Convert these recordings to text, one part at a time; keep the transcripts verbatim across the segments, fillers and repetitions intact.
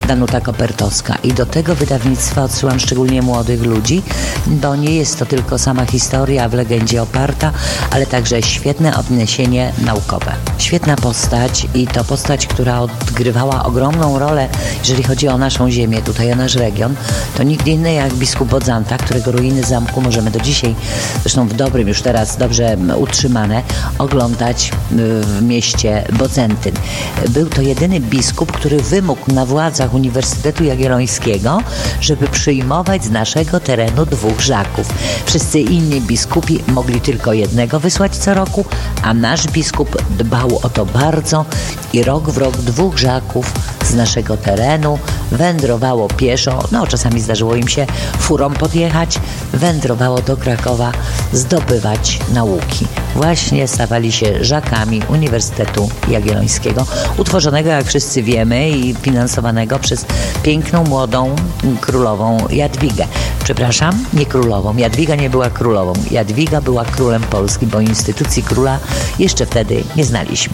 Danuta Kopertowska. I do tego wydawnictwa odsyłam szczególnie młodych ludzi, bo nie jest to tylko sama historia w legendzie oparta, ale także świetne odniesienie naukowe. Świetna postać i to postać, która odgrywała ogromną rolę, jeżeli chodzi o naszą ziemię, tutaj o nasz region. To nikt inny jak biskup Bodzanta, którego ruiny zamku możemy do dzisiaj, zresztą w dobrym, już teraz dobrze utrzymane, oglądać w mieście Bodzentyn. Był to jedyny biskup, który wymógł na władzach Uniwersytetu Jagiellońskiego, żeby przyjmować z naszego terenu dwóch żaków. Wszyscy inni biskupi mogli tylko jednego wysłać co roku, a nasz biskup dbał o to bardzo i rok w rok dwóch żaków z naszego terenu wędrowało pieszo, no czasami zdarzyło im się furą podjechać, wędrowało do Krakowa zdobywać nauki. Właśnie stawali się żakami Uniwersytetu Jagiellońskiego, utworzonego, jak wszyscy wiemy, i finansowanego przez piękną, młodą królową Jadwigę. Przepraszam, nie królową. Jadwiga nie była królową. Jadwiga była królem Polski, bo instytucji króla jeszcze wtedy nie znaliśmy.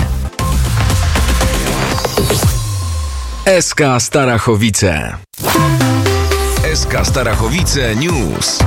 S K Starachowice. S K Starachowice News.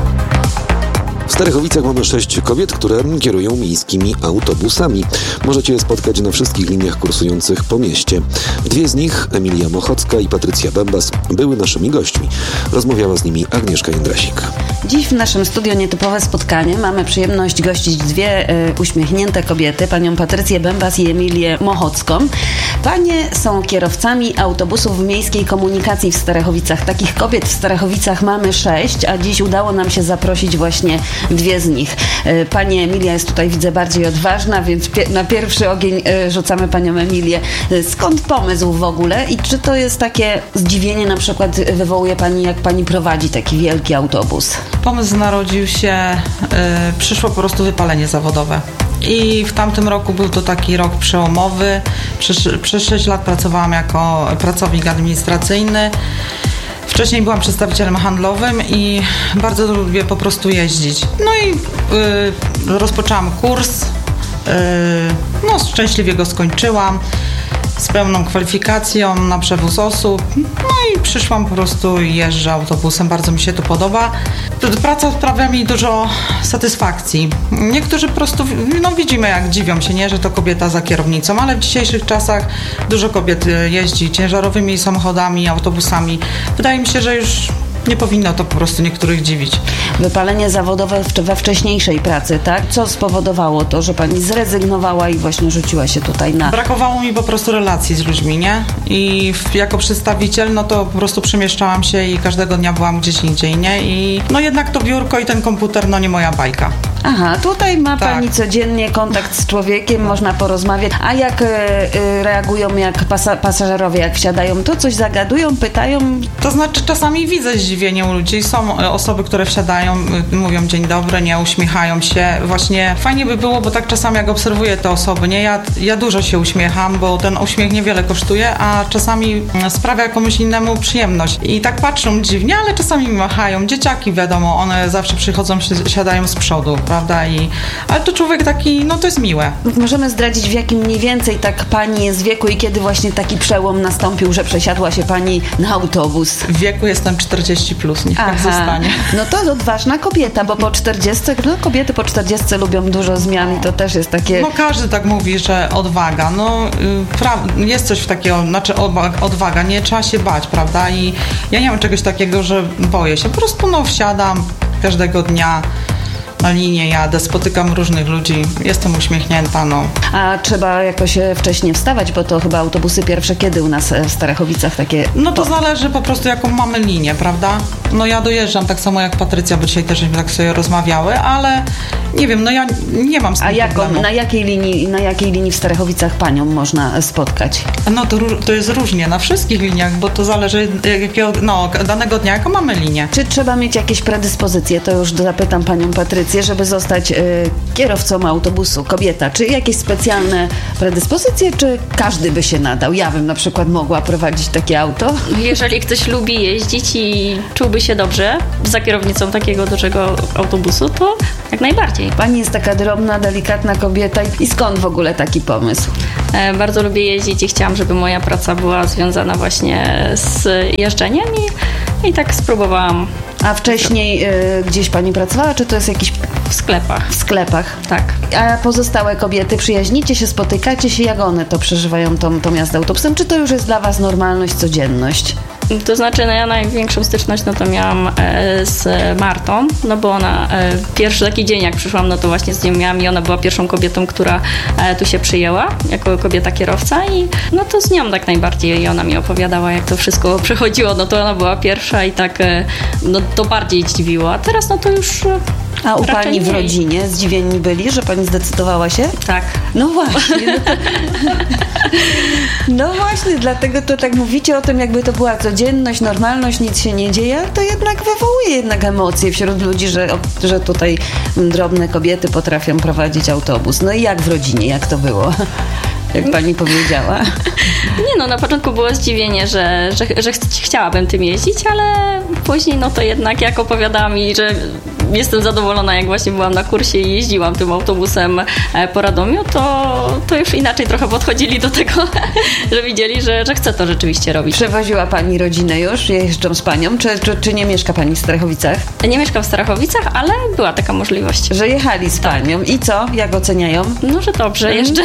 W Starachowicach mamy sześć kobiet, które kierują miejskimi autobusami. Możecie je spotkać na wszystkich liniach kursujących po mieście. Dwie z nich, Emilia Mochocka i Patrycja Bębas, były naszymi gośćmi. Rozmawiała z nimi Agnieszka Jędrasik. Dziś w naszym studio nietypowe spotkanie. Mamy przyjemność gościć dwie y, uśmiechnięte kobiety, panią Patrycję Bębas i Emilię Mochocką. Panie są kierowcami autobusów miejskiej komunikacji w Starachowicach. Takich kobiet w Starachowicach mamy sześć, a dziś udało nam się zaprosić właśnie dwie z nich. Pani Emilia jest tutaj, widzę, bardziej odważna, więc pie- na pierwszy ogień rzucamy panią Emilię. Skąd pomysł w ogóle i czy to jest takie zdziwienie, na przykład wywołuje pani, jak pani prowadzi taki wielki autobus? Pomysł narodził się, yy, przyszło po prostu wypalenie zawodowe. I w tamtym roku był to taki rok przełomowy. Przez, przez sześć lat pracowałam jako pracownik administracyjny. Wcześniej byłam przedstawicielem handlowym i bardzo lubię po prostu jeździć. No i y, rozpoczęłam kurs, y, no szczęśliwie go skończyłam z pełną kwalifikacją na przewóz osób. No i przyszłam po prostu i jeżdżę autobusem, bardzo mi się to podoba. Praca sprawia mi dużo satysfakcji. Niektórzy po prostu, no widzimy jak dziwią się, nie, że to kobieta za kierownicą, ale w dzisiejszych czasach dużo kobiet jeździ ciężarowymi samochodami, autobusami. Wydaje mi się, że już nie powinno to po prostu niektórych dziwić. Wypalenie zawodowe we wcześniejszej pracy, tak? Co spowodowało to, że pani zrezygnowała i właśnie rzuciła się tutaj na... Brakowało mi po prostu relacji z ludźmi, nie? I w, jako przedstawiciel, no to po prostu przemieszczałam się i każdego dnia byłam gdzieś indziej, nie? I no jednak to biurko i ten komputer, no nie moja bajka. Aha, tutaj ma tak. pani codziennie kontakt z człowiekiem, można porozmawiać. A jak y, y, reagują jak pasa- pasażerowie, jak wsiadają, to coś zagadują, pytają? To znaczy czasami widzę zdziwienie u ludzi. Są osoby, które wsiadają, mówią dzień dobry, nie, uśmiechają się. Właśnie fajnie by było, bo tak czasami jak obserwuję te osoby, nie, ja, ja dużo się uśmiecham, bo ten uśmiech niewiele kosztuje, a czasami sprawia komuś innemu przyjemność. I tak patrzą dziwnie, ale czasami mi machają. Dzieciaki, wiadomo, one zawsze przychodzą, siadają z przodu, prawda? I, ale to człowiek taki, no to jest miłe. Możemy zdradzić, w jakim mniej więcej tak pani jest wieku i kiedy właśnie taki przełom nastąpił, że przesiadła się pani na autobus? W wieku jestem czterdzieści plus, niech tak zostanie. No to odważna kobieta, bo po czterdziestce, no kobiety po czterdziestce lubią dużo zmian i to też jest takie... No każdy tak mówi, że odwaga, no pra- jest coś w takiego, znaczy odwaga, nie trzeba się bać, prawda? I ja nie mam czegoś takiego, że boję się, po prostu no wsiadam każdego dnia na linię, jadę, spotykam różnych ludzi, jestem uśmiechnięta, no. A trzeba jakoś wcześniej wstawać, bo to chyba autobusy pierwsze kiedy u nas w Starachowicach takie... No to zależy po prostu jaką mamy linię, prawda? No ja dojeżdżam tak samo jak Patrycja, bo dzisiaj też tak sobie rozmawiały, ale nie wiem, no ja nie mam z tym A jaką, problemu. na jakiej linii, na jakiej linii w Starachowicach panią można spotkać? No to, to jest różnie, na wszystkich liniach, bo to zależy jakiego, no, danego dnia, jaką mamy linię. Czy trzeba mieć jakieś predyspozycje? To już zapytam panią Patrycję. predyspozycje, żeby zostać y, kierowcą autobusu? Kobieta, czy jakieś specjalne predyspozycje, czy każdy by się nadał? Ja bym na przykład mogła prowadzić takie auto. Jeżeli ktoś lubi jeździć i czułby się dobrze za kierownicą takiego dużego autobusu, to jak najbardziej. Pani jest taka drobna, delikatna kobieta i skąd w ogóle taki pomysł? E, bardzo lubię jeździć i chciałam, żeby moja praca była związana właśnie z jeżdżeniem i, i tak spróbowałam. A wcześniej y, gdzieś pani pracowała, czy to jest jakiś... W sklepach. W sklepach? Tak. A pozostałe kobiety, przyjaźnicie się, spotykacie się, jak one to przeżywają, tą, tą jazdę autobusem? Czy to już jest dla was normalność, codzienność? To znaczy, no ja największą styczność no to miałam e, z Martą, no bo ona, e, pierwszy taki dzień jak przyszłam, no to właśnie z nią miałam i ona była pierwszą kobietą, która e, tu się przyjęła, jako kobieta kierowca i no to z nią tak najbardziej i ona mi opowiadała, jak to wszystko przechodziło, no to ona była pierwsza i tak e, no to bardziej zdziwiło, a teraz no to już e, A u raczej pani w mniej. rodzinie zdziwieni byli, że pani zdecydowała się? Tak. No właśnie. No właśnie, dlatego to tak mówicie o tym, jakby to była codzienność, normalność, nic się nie dzieje, to jednak wywołuje jednak emocje wśród ludzi, że, że tutaj drobne kobiety potrafią prowadzić autobus. No i jak w rodzinie, jak to było? Jak pani powiedziała. Nie no, na początku było zdziwienie, że, że, że ch- chciałabym tym jeździć, ale później no to jednak jak opowiadała mi, że jestem zadowolona, jak właśnie byłam na kursie i jeździłam tym autobusem po Radomiu, to, to już inaczej trochę podchodzili do tego, że widzieli, że, że chcę to rzeczywiście robić. Przewoziła pani rodzinę już, jeżdżą z panią, czy, czy, czy nie mieszka pani w Starachowicach? Nie mieszkam w Starachowicach, ale była taka możliwość. Że jechali z panią i co? Jak oceniają? No, że dobrze jeszcze.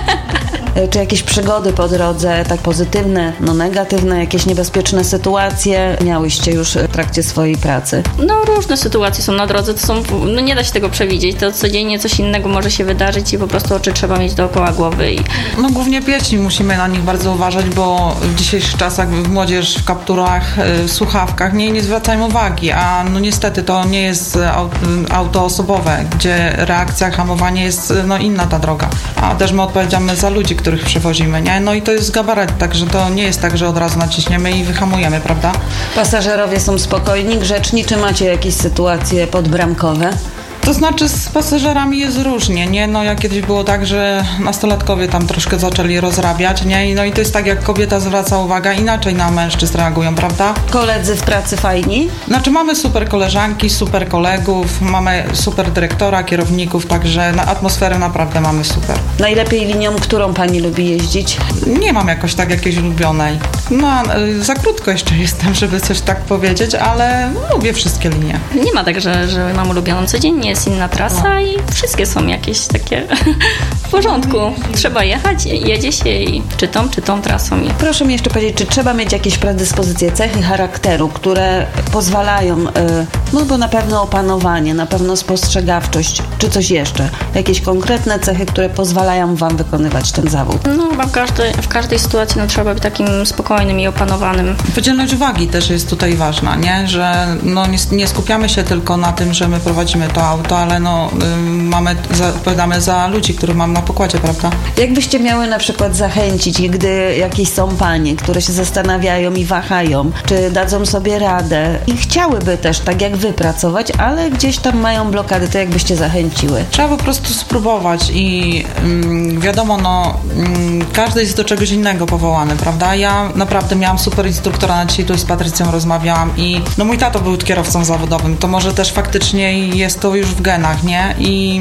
Czy jakieś przygody po drodze, tak pozytywne, no negatywne, jakieś niebezpieczne sytuacje miałyście już w trakcie swojej pracy? No różne sytuacje są na drodze, to są, no nie da się tego przewidzieć, to codziennie coś innego może się wydarzyć i po prostu oczy trzeba mieć dookoła głowy. I... No głównie pieci, musimy na nich bardzo uważać, bo w dzisiejszych czasach młodzież w kapturach, w słuchawkach nie, nie zwracają uwagi, a no niestety to nie jest auto osobowe, gdzie reakcja, hamowanie jest no inna ta droga, a też my odpowiedzialne za ludzi, których przewozimy, nie? No i to jest gabaret, także to nie jest tak, że od razu naciśniemy i wyhamujemy, prawda? Pasażerowie są spokojni, grzeczni, czy macie jakieś sytuacje podbramkowe? To znaczy z pasażerami jest różnie, nie? No jak kiedyś było tak, że nastolatkowie tam troszkę zaczęli rozrabiać, nie? I no i to jest tak, jak kobieta zwraca uwagę, inaczej na mężczyzn reagują, prawda? Koledzy w pracy fajni? Znaczy mamy super koleżanki, super kolegów, mamy super dyrektora, kierowników, także na atmosferę naprawdę mamy super. Najlepiej linią, którą pani lubi jeździć? Nie mam jakoś tak jakiejś ulubionej. No za krótko jeszcze jestem, żeby coś tak powiedzieć, ale lubię wszystkie linie. Nie ma tak, że, że mam ulubioną codziennie. Jest inna trasa i wszystkie są jakieś takie w porządku. Trzeba jechać, jedzie się i czy tą, czy tą trasą. I... Proszę mi jeszcze powiedzieć, czy trzeba mieć jakieś predyspozycje, cechy charakteru, które pozwalają, yy, no bo na pewno opanowanie, na pewno spostrzegawczość, czy coś jeszcze? Jakieś konkretne cechy, które pozwalają wam wykonywać ten zawód? No chyba w każdej, w każdej sytuacji no, trzeba być takim spokojnym i opanowanym. Podzielność uwagi też jest tutaj ważna, nie? Że no, nie, nie skupiamy się tylko na tym, że my prowadzimy to auto, to, ale no, y, mamy, za, odpowiadamy za ludzi, których mamy na pokładzie, prawda? Jak byście miały na przykład zachęcić, gdy jakieś są panie, które się zastanawiają i wahają, czy dadzą sobie radę i chciałyby też tak jak wy pracować, ale gdzieś tam mają blokady, to jak byście zachęciły? Trzeba po prostu spróbować i ym, wiadomo, no ym, każdy jest do czegoś innego powołany, prawda? Ja naprawdę miałam super instruktora, na dzisiaj tu z Patrycją rozmawiałam i no mój tato był kierowcą zawodowym, to może też faktycznie jest to już w genach, nie? I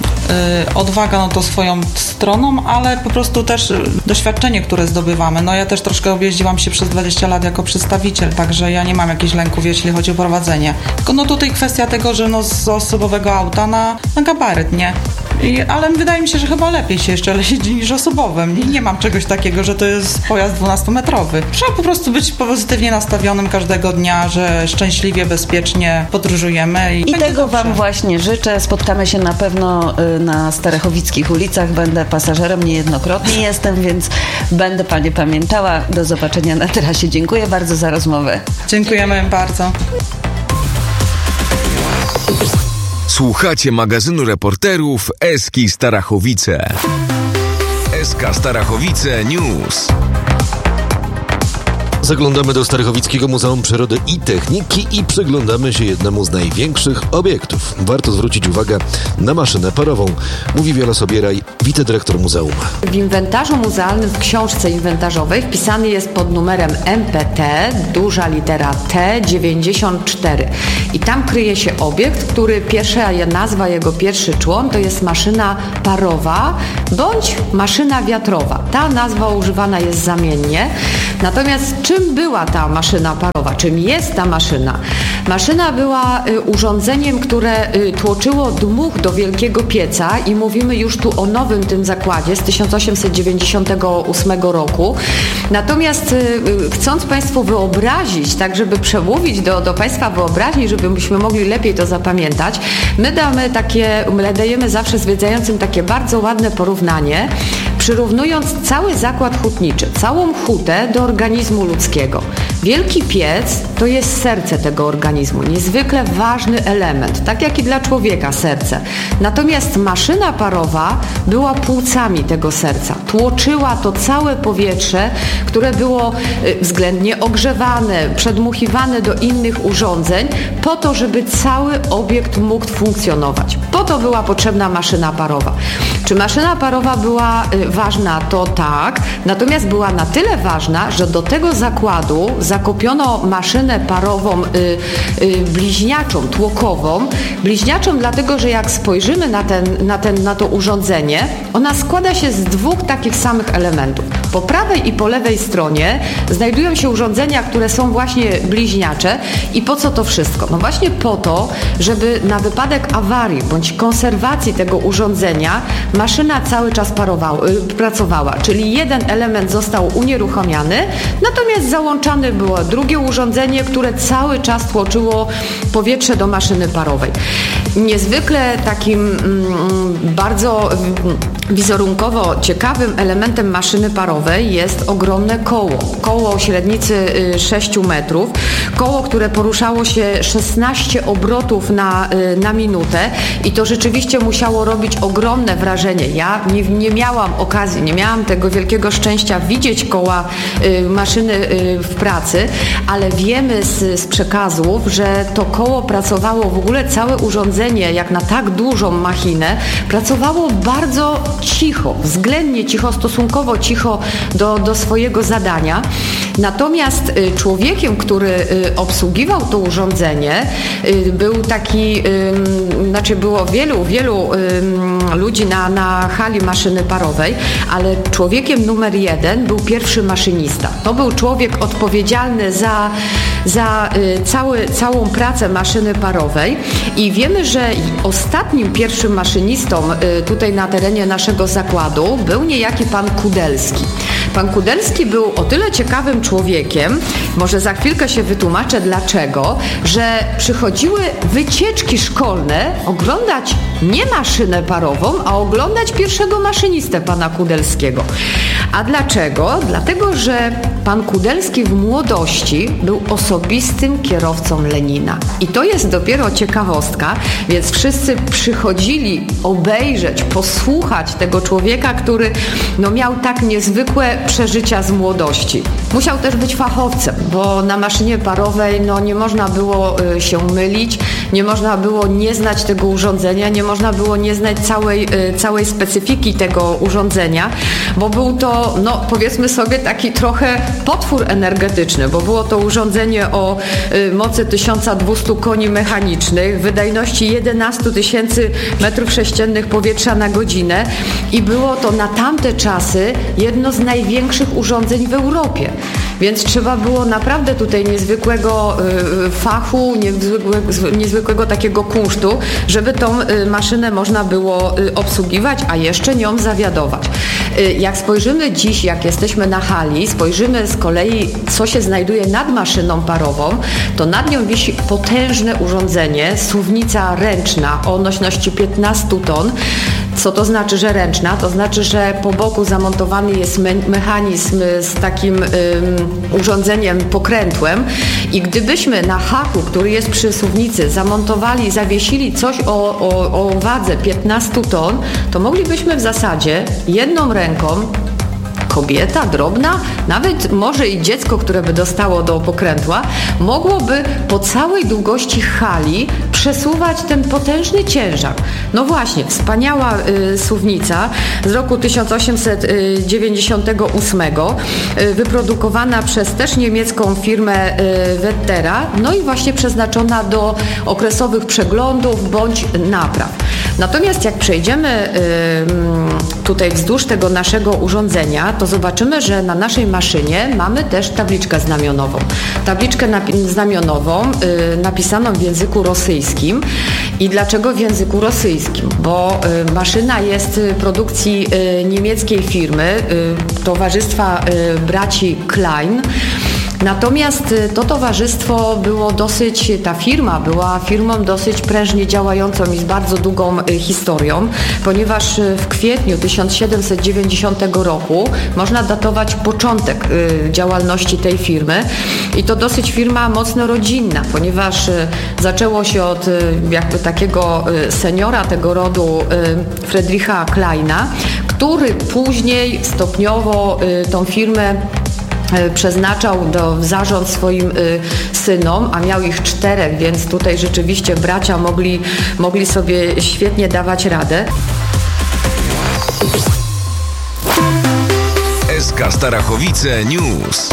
y, odwaga no to swoją stroną, ale po prostu też doświadczenie, które zdobywamy. No ja też troszkę objeździłam się przez dwadzieścia lat jako przedstawiciel, także ja nie mam jakichś lęków, jeśli chodzi o prowadzenie. Tylko no tutaj kwestia tego, że no z osobowego auta na, na gabaryt, nie? I, ale wydaje mi się, że chyba lepiej się jeszcze jeździ niż osobowym. Nie, nie mam czegoś takiego, że to jest pojazd dwunastometrowy. Trzeba po prostu być pozytywnie nastawionym każdego dnia, że szczęśliwie, bezpiecznie podróżujemy. I, I tego wam właśnie życzę. Spotkamy się na pewno na starechowickich ulicach. Będę pasażerem, niejednokrotnie jestem, więc będę panie pamiętała. Do zobaczenia na trasie. Dziękuję bardzo za rozmowę. Dziękujemy bardzo. Słuchacie magazynu reporterów Eski Starachowice. S K Starachowice News. Zaglądamy do Starachowickiego Muzeum Przyrody i Techniki i przyglądamy się jednemu z największych obiektów. Warto zwrócić uwagę na maszynę parową, mówi Wiola Sobieraj, wicedyrektor muzeum. W inwentarzu muzealnym, w książce inwentarzowej wpisany jest pod numerem M P T, duża litera T dziewięćdziesiąt cztery. I tam kryje się obiekt, który pierwsza nazwa, jego pierwszy człon to jest maszyna parowa bądź maszyna wiatrowa. Ta nazwa używana jest zamiennie. Natomiast czym była ta maszyna parowa? Czym jest ta maszyna? Maszyna była y, urządzeniem, które y, tłoczyło dmuch do wielkiego pieca i mówimy już tu o nowym tym zakładzie z tysiąc osiemset dziewięćdziesiątego ósmego roku. Natomiast y, y, chcąc Państwu wyobrazić, tak żeby przemówić do, do Państwa wyobraźni, żebyśmy mogli lepiej to zapamiętać, my damy takie, my dajemy zawsze zwiedzającym takie bardzo ładne porównanie, przyrównując cały zakład hutniczy, całą hutę do organizmu ludzkiego. Wielki piec to jest serce tego organizmu, niezwykle ważny element, tak jak i dla człowieka serce. Natomiast maszyna parowa była płucami tego serca. Tłoczyła to całe powietrze, które było względnie ogrzewane, przedmuchiwane do innych urządzeń, po to, żeby cały obiekt mógł funkcjonować. Po to była potrzebna maszyna parowa. Czy maszyna parowa była ważna? To tak. Natomiast była na tyle ważna, że do tego zakładu zakupiono maszynę parową y, y, bliźniaczą, tłokową. Bliźniaczą dlatego, że jak spojrzymy na, ten, na, ten, na to urządzenie, ona składa się z dwóch takich samych elementów. Po prawej i po lewej stronie znajdują się urządzenia, które są właśnie bliźniacze. I po co to wszystko? No właśnie po to, żeby na wypadek awarii bądź konserwacji tego urządzenia maszyna cały czas parowała, y, pracowała, czyli jeden element został unieruchomiony, natomiast załączane było drugie urządzenie, które cały czas tłoczyło powietrze do maszyny parowej. Niezwykle takim mm, bardzo wizerunkowo ciekawym elementem maszyny parowej jest ogromne koło. Koło o średnicy sześć metrów. Koło, które poruszało się szesnaście obrotów na, na minutę i to rzeczywiście musiało robić ogromne wrażenie. Ja nie, nie miałam okazji, nie miałam tego wielkiego szczęścia widzieć koła y, maszyny y, w pracy, ale wiemy z, z przekazów, że to koło pracowało, w ogóle całe urządzenie, jak na tak dużą machinę, pracowało bardzo cicho, względnie cicho, stosunkowo cicho do, do swojego zadania. Natomiast y, człowiekiem, który y, obsługiwał to urządzenie, y, był taki, y, znaczy było wielu, wielu y, ludzi na, na hali maszyny parowej, ale człowiekiem numer jeden był pierwszy maszynista. To był człowiek odpowiedzialny za, za y, cały, całą pracę maszyny parowej i wiemy, że ostatnim pierwszym maszynistą y, tutaj na terenie naszego zakładu był niejaki pan Kudelski. Pan Kudelski był o tyle ciekawym człowiekiem, może za chwilkę się wytłumaczę dlaczego, że przychodziły wycieczki szkolne oglądać nie maszynę parową, a oglądać pierwszego maszynistę pana Kudelskiego. A dlaczego? Dlatego, że pan Kudelski w młodości był osobistym kierowcą Lenina. I to jest dopiero ciekawostka, więc wszyscy przychodzili obejrzeć, posłuchać tego człowieka, który no, miał tak niezwykłe przeżycia z młodości. Musiał też być fachowcem, bo na maszynie parowej no, nie można było y, się mylić, nie można było nie znać tego urządzenia, nie można było nie znać całej, y, całej specyfiki tego urządzenia, bo był to, no powiedzmy sobie, taki trochę potwór energetyczny, bo było to urządzenie o y, mocy tysiąc dwieście koni mechanicznych, wydajności jedenaście tysięcy metrów sześciennych powietrza na godzinę i było to na tamte czasy jedno z największych urządzeń w Europie. Więc trzeba było naprawdę tutaj niezwykłego y, fachu, niezwykłego, niezwykłego takiego kunsztu, żeby tą y, maszynę można było y, obsługiwać, a jeszcze nią zawiadować. Y, jak spojrzymy dziś, jak jesteśmy na hali, spojrzymy z kolei, co się znajduje nad maszyną parową, to nad nią wisi potężne urządzenie, suwnica ręczna o nośności piętnaście ton. Co to znaczy, że ręczna? To znaczy, że po boku zamontowany jest me mechanizm z takim ym, urządzeniem pokrętłem i gdybyśmy na haku, który jest przy suwnicy, zamontowali, zawiesili coś o, o, o wadze piętnaście ton, to moglibyśmy w zasadzie jedną ręką kobieta drobna, nawet może i dziecko, które by dostało do pokrętła, mogłoby po całej długości hali przesuwać ten potężny ciężar. No właśnie, wspaniała y, suwnica z roku tysiąc osiemset dziewięćdziesiątego ósmego, y, wyprodukowana przez też niemiecką firmę y, Wettera, no i właśnie przeznaczona do okresowych przeglądów bądź napraw. Natomiast jak przejdziemy y, tutaj wzdłuż tego naszego urządzenia, to zobaczymy, że na naszej maszynie mamy też tabliczkę znamionową. Tabliczkę napi- znamionową y, napisaną w języku rosyjskim. I dlaczego w języku rosyjskim? Bo y, maszyna jest produkcji y, niemieckiej firmy, y, towarzystwa y, braci Klein. Natomiast to towarzystwo było dosyć, ta firma była firmą dosyć prężnie działającą i z bardzo długą historią, ponieważ w kwietniu tysiąc siedemset dziewięćdziesiątego roku można datować początek działalności tej firmy i to dosyć firma mocno rodzinna, ponieważ zaczęło się od jakby takiego seniora tego rodu Friedricha Kleina, który później stopniowo tą firmę przeznaczał do, w zarząd swoim y, synom, a miał ich czterech, więc tutaj rzeczywiście bracia mogli, mogli sobie świetnie dawać radę. S K Starachowice News.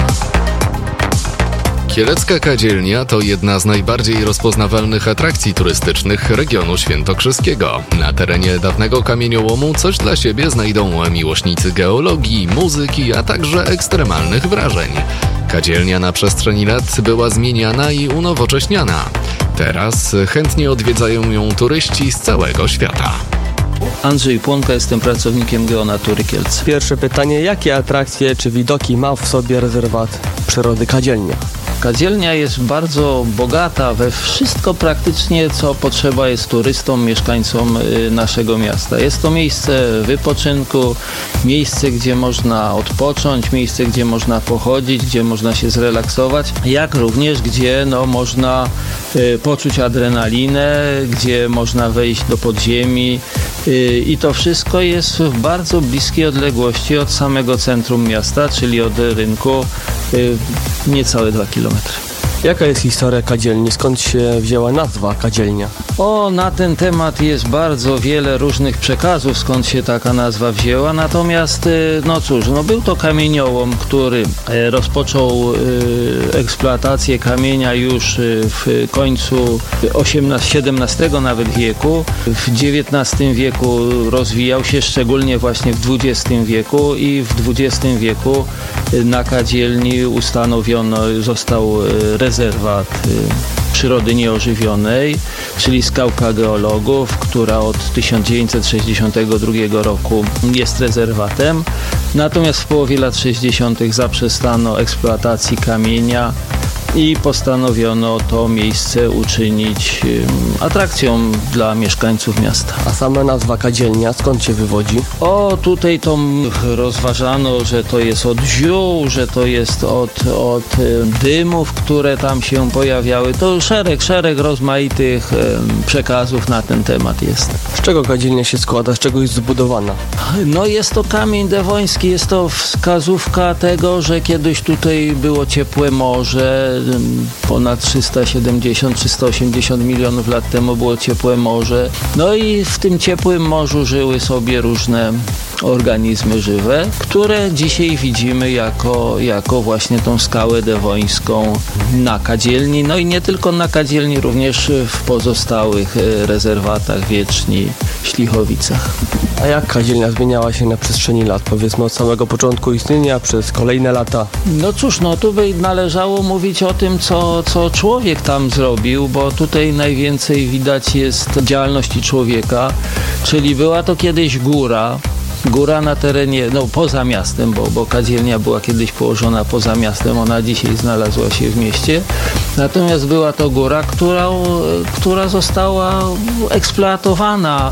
Kielecka Kadzielnia to jedna z najbardziej rozpoznawalnych atrakcji turystycznych regionu świętokrzyskiego. Na terenie dawnego kamieniołomu coś dla siebie znajdą miłośnicy geologii, muzyki, a także ekstremalnych wrażeń. Kadzielnia na przestrzeni lat była zmieniana i unowocześniana. Teraz chętnie odwiedzają ją turyści z całego świata. Andrzej Płonka, jestem pracownikiem Geonatury Kielce. Pierwsze pytanie, jakie atrakcje czy widoki ma w sobie rezerwat przyrody Kadzielnia? Kadzielnia jest bardzo bogata we wszystko praktycznie, co potrzeba jest turystom, mieszkańcom naszego miasta. Jest to miejsce wypoczynku, miejsce, gdzie można odpocząć, miejsce, gdzie można pochodzić, gdzie można się zrelaksować, jak również gdzie no, można y, poczuć adrenalinę, gdzie można wejść do podziemi y, i to wszystko jest w bardzo bliskiej odległości od samego centrum miasta, czyli od rynku, y, niecałe dwa kilometry. Jaka jest historia Kadzielni? Skąd się wzięła nazwa Kadzielnia? O, na ten temat jest bardzo wiele różnych przekazów, skąd się taka nazwa wzięła. Natomiast, no cóż, no był to kamieniołom, który rozpoczął eksploatację kamienia już w końcu siedemnastego nawet wieku. W dziewiętnastym wieku rozwijał się, szczególnie właśnie w dwudziestym wieku i w dwudziestym wieku na Kadzielni ustanowiono, został rezerwat przyrody nieożywionej, czyli skałka geologów, która od tysiąc dziewięćset sześćdziesiątego drugiego roku jest rezerwatem. Natomiast w połowie lat sześćdziesiątych zaprzestano eksploatacji kamienia i postanowiono to miejsce uczynić atrakcją dla mieszkańców miasta. A sama nazwa Kadzielnia skąd się wywodzi? O, tutaj to rozważano, że to jest od ziół, że to jest od, od dymów, które tam się pojawiały. To szereg, szereg rozmaitych przekazów na ten temat jest. Z czego Kadzielnia się składa? Z czego jest zbudowana? No jest to kamień dewoński, jest to wskazówka tego, że kiedyś tutaj było ciepłe morze, ponad trzysta siedemdziesiąt trzysta osiemdziesiąt milionów lat temu było ciepłe morze. No i w tym ciepłym morzu żyły sobie różne organizmy żywe, które dzisiaj widzimy jako, jako właśnie tą skałę dewońską na Kadzielni. No i nie tylko na Kadzielni, również w pozostałych rezerwatach Wieczni, Ślichowicach. A jak Kadzielnia zmieniała się na przestrzeni lat, powiedzmy od samego początku istnienia przez kolejne lata? No cóż, no tu by należało mówić o tym, co, co człowiek tam zrobił, bo tutaj najwięcej widać jest działalności człowieka, czyli była to kiedyś góra, Góra na terenie, no poza miastem, bo, bo Kadzielnia była kiedyś położona poza miastem, ona dzisiaj znalazła się w mieście. Natomiast była to góra, która, która została eksploatowana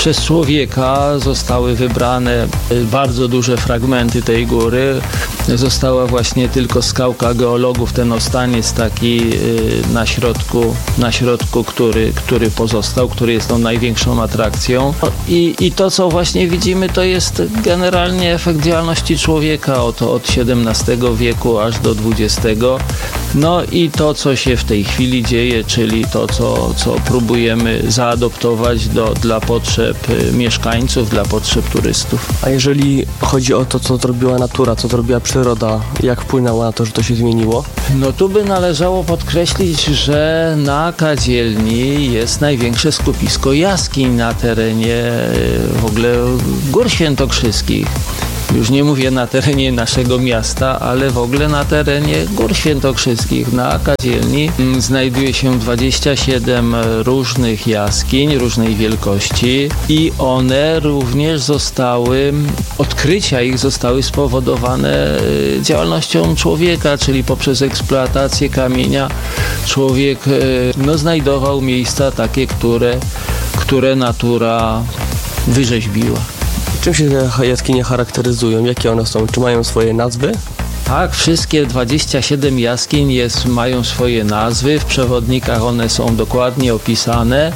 przez człowieka zostały wybrane bardzo duże fragmenty tej góry. Została właśnie tylko skałka geologów, ten ostaniec taki na środku, na środku który, który pozostał, który jest tą największą atrakcją. I, i to, co właśnie widzimy, to jest generalnie efekt działalności człowieka od, od siedemnastego wieku aż do dwudziestego. No i to, co się w tej chwili dzieje, czyli to, co, co próbujemy zaadoptować do, dla potrzeb mieszkańców, dla potrzeb turystów. A jeżeli chodzi o to, co zrobiła natura, co zrobiła przyroda, jak wpłynęła na to, że to się zmieniło? No tu by należało podkreślić, że na Kadzielni jest największe skupisko jaskiń na terenie w ogóle Gór Świętokrzyskich. Już nie mówię na terenie naszego miasta, ale w ogóle na terenie Gór Świętokrzyskich. Na Kadzielni znajduje się dwadzieścia siedem różnych jaskiń, różnej wielkości i one również zostały, odkrycia ich zostały spowodowane działalnością człowieka, czyli poprzez eksploatację kamienia człowiek no, znajdował miejsca takie, które, które natura wyrzeźbiła. Czym się te jaskinie charakteryzują? Jakie one są? Czy mają swoje nazwy? Tak, wszystkie dwadzieścia siedem jaskiń jest, mają swoje nazwy. W przewodnikach one są dokładnie opisane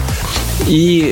i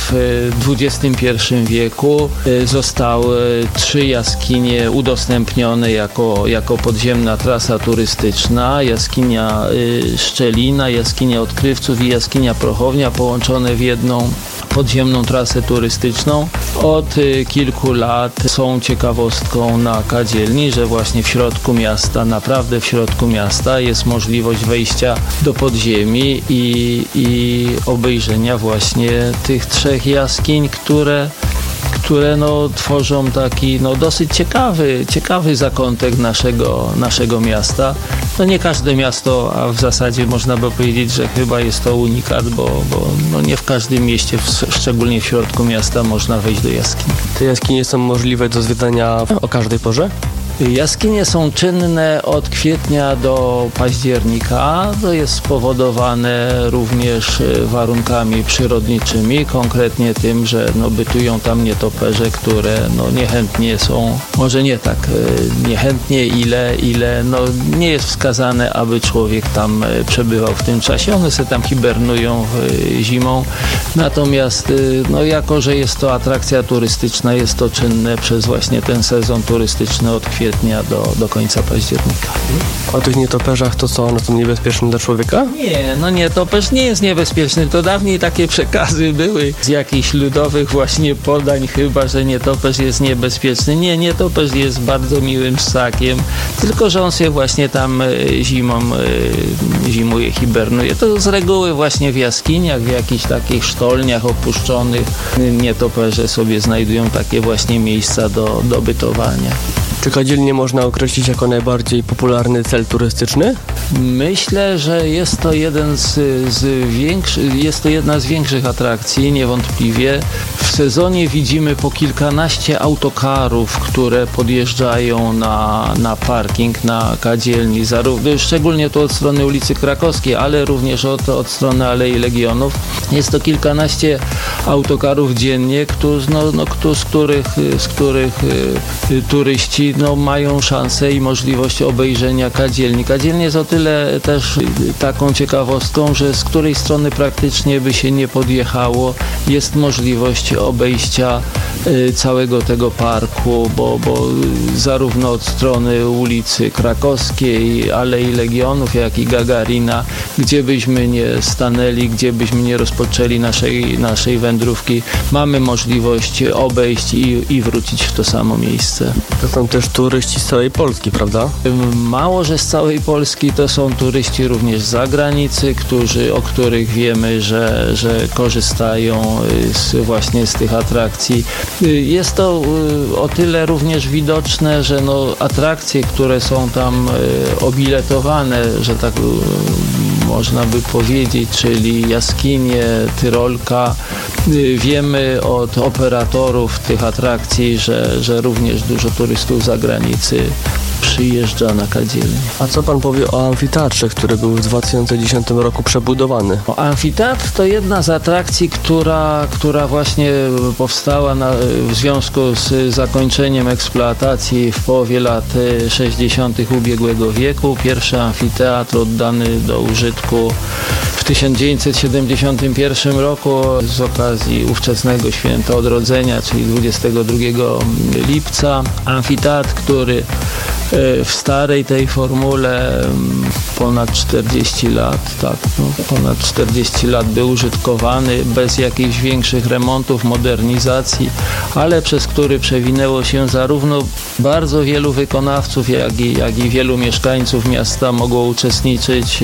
w dwudziestym pierwszym wieku zostały trzy jaskinie udostępnione jako, jako podziemna trasa turystyczna. Jaskinia Szczelina, jaskinia Odkrywców i jaskinia Prochownia połączone w jedną podziemną trasę turystyczną. Od kilku lat są ciekawostką na Kadzielni, że właśnie w środku miasta, naprawdę w środku miasta jest możliwość wejścia do podziemi i, i obejrzenia właśnie tych trzech jaskiń, które które no, tworzą taki no, dosyć ciekawy, ciekawy zakątek naszego, naszego miasta. No nie każde miasto, a w zasadzie można by powiedzieć, że chyba jest to unikat, bo, bo no, nie w każdym mieście, w, szczególnie w środku miasta, można wejść do jaskini. Te jaskinie są możliwe do zwiedzania o każdej porze? Jaskinie są czynne od kwietnia do października. To jest spowodowane również warunkami przyrodniczymi, konkretnie tym, że no, bytują tam nietoperze, które no, niechętnie są, może nie tak niechętnie, ile, ile no, nie jest wskazane, aby człowiek tam przebywał w tym czasie. One se tam hibernują zimą. Natomiast no, jako, że jest to atrakcja turystyczna, jest to czynne przez właśnie ten sezon turystyczny od kwietnia Do, do końca października. O tych nietoperzach to co, one są niebezpieczne dla człowieka? Nie, no nietoperz nie jest niebezpieczny. To dawniej takie przekazy były z jakichś ludowych właśnie podań chyba, że nietoperz jest niebezpieczny. Nie, nietoperz jest bardzo miłym ssakiem, tylko że on się właśnie tam zimą zimuje, hibernuje. To z reguły właśnie w jaskiniach, w jakichś takich sztolniach opuszczonych nietoperze sobie znajdują takie właśnie miejsca do, do bytowania. Czy Kadzielnię można określić jako najbardziej popularny cel turystyczny? Myślę, że jest to jeden z, z większych, jest to jedna z większych atrakcji, niewątpliwie. W sezonie widzimy po kilkanaście autokarów, które podjeżdżają na, na parking na Kadzielni, zarówno, szczególnie to od strony ulicy Krakowskiej, ale również od, od strony Alei Legionów. Jest to kilkanaście autokarów dziennie, którzy, no, no, z których, z których y, turyści no, mają szansę i możliwość obejrzenia Kadzielni. Kadzielnia jest o tyle też taką ciekawostką, że z której strony praktycznie by się nie podjechało, jest możliwość obejścia y, całego tego parku, bo, bo zarówno od strony ulicy Krakowskiej, Alei Legionów, jak i Gagarina, gdzie byśmy nie stanęli, gdzie byśmy nie rozpoczęli naszej, naszej wędrówki, mamy możliwość obejść i, i wrócić w to samo miejsce. To są też turyści z całej Polski, prawda? Mało, że z całej Polski, to są turyści również z zagranicy, którzy, o których wiemy, że, że korzystają z, właśnie z tych atrakcji. Jest to o tyle również widoczne, że no, atrakcje, które są tam obiletowane, że tak można by powiedzieć, czyli jaskinie, Tyrolka. Wiemy od operatorów tych atrakcji, że, że również dużo turystów z zagranicy przyjeżdża na kadzielnię. A co pan powie o amfiteatrze, który był w dwa tysiące dziesiątym roku przebudowany? O, amfiteatr to jedna z atrakcji, która, która właśnie powstała na, w związku z zakończeniem eksploatacji w połowie lat sześćdziesiątych ubiegłego wieku. Pierwszy amfiteatr oddany do użytku w tysiąc dziewięćset siedemdziesiątym pierwszym roku z okazji ówczesnego Święta Odrodzenia, czyli dwudziestego drugiego lipca. Amfiteatr, który w starej tej formule ponad czterdzieści lat, tak, no, ponad czterdzieści lat był użytkowany bez jakichś większych remontów, modernizacji, ale przez który przewinęło się zarówno bardzo wielu wykonawców, jak i, jak i wielu mieszkańców miasta mogło uczestniczyć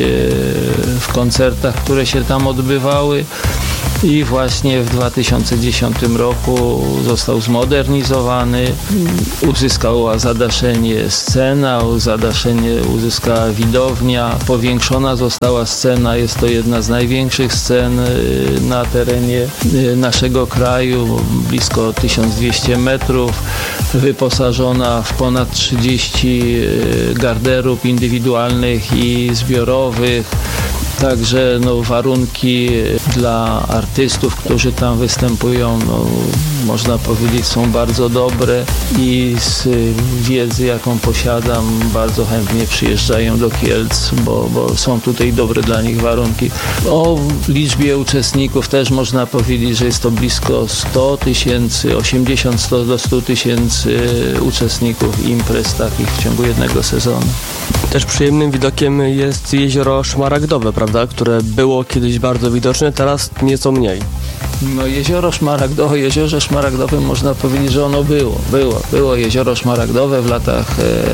w koncertach, które się tam odbywały. I właśnie w dwa tysiące dziesiątym roku został zmodernizowany, uzyskała zadaszenie scena, zadaszenie uzyskała widownia, powiększona została scena, jest to jedna z największych scen na terenie naszego kraju, blisko tysiąc dwieście metrów, wyposażona w ponad trzydzieści garderób indywidualnych i zbiorowych. Także no, warunki dla artystów, którzy tam występują, no, można powiedzieć, są bardzo dobre i z wiedzy, jaką posiadam, bardzo chętnie przyjeżdżają do Kielc, bo, bo są tutaj dobre dla nich warunki. O liczbie uczestników też można powiedzieć, że jest to blisko sto tysięcy, osiemdziesiąt do stu tysięcy uczestników imprez takich w ciągu jednego sezonu. Też przyjemnym widokiem jest jezioro Szmaragdowe, prawda? Które było kiedyś bardzo widoczne, teraz nieco mniej. No jezioro Szmaragdowe, jeziorze Szmaragdowym można powiedzieć, że ono było, było, było jezioro Szmaragdowe w latach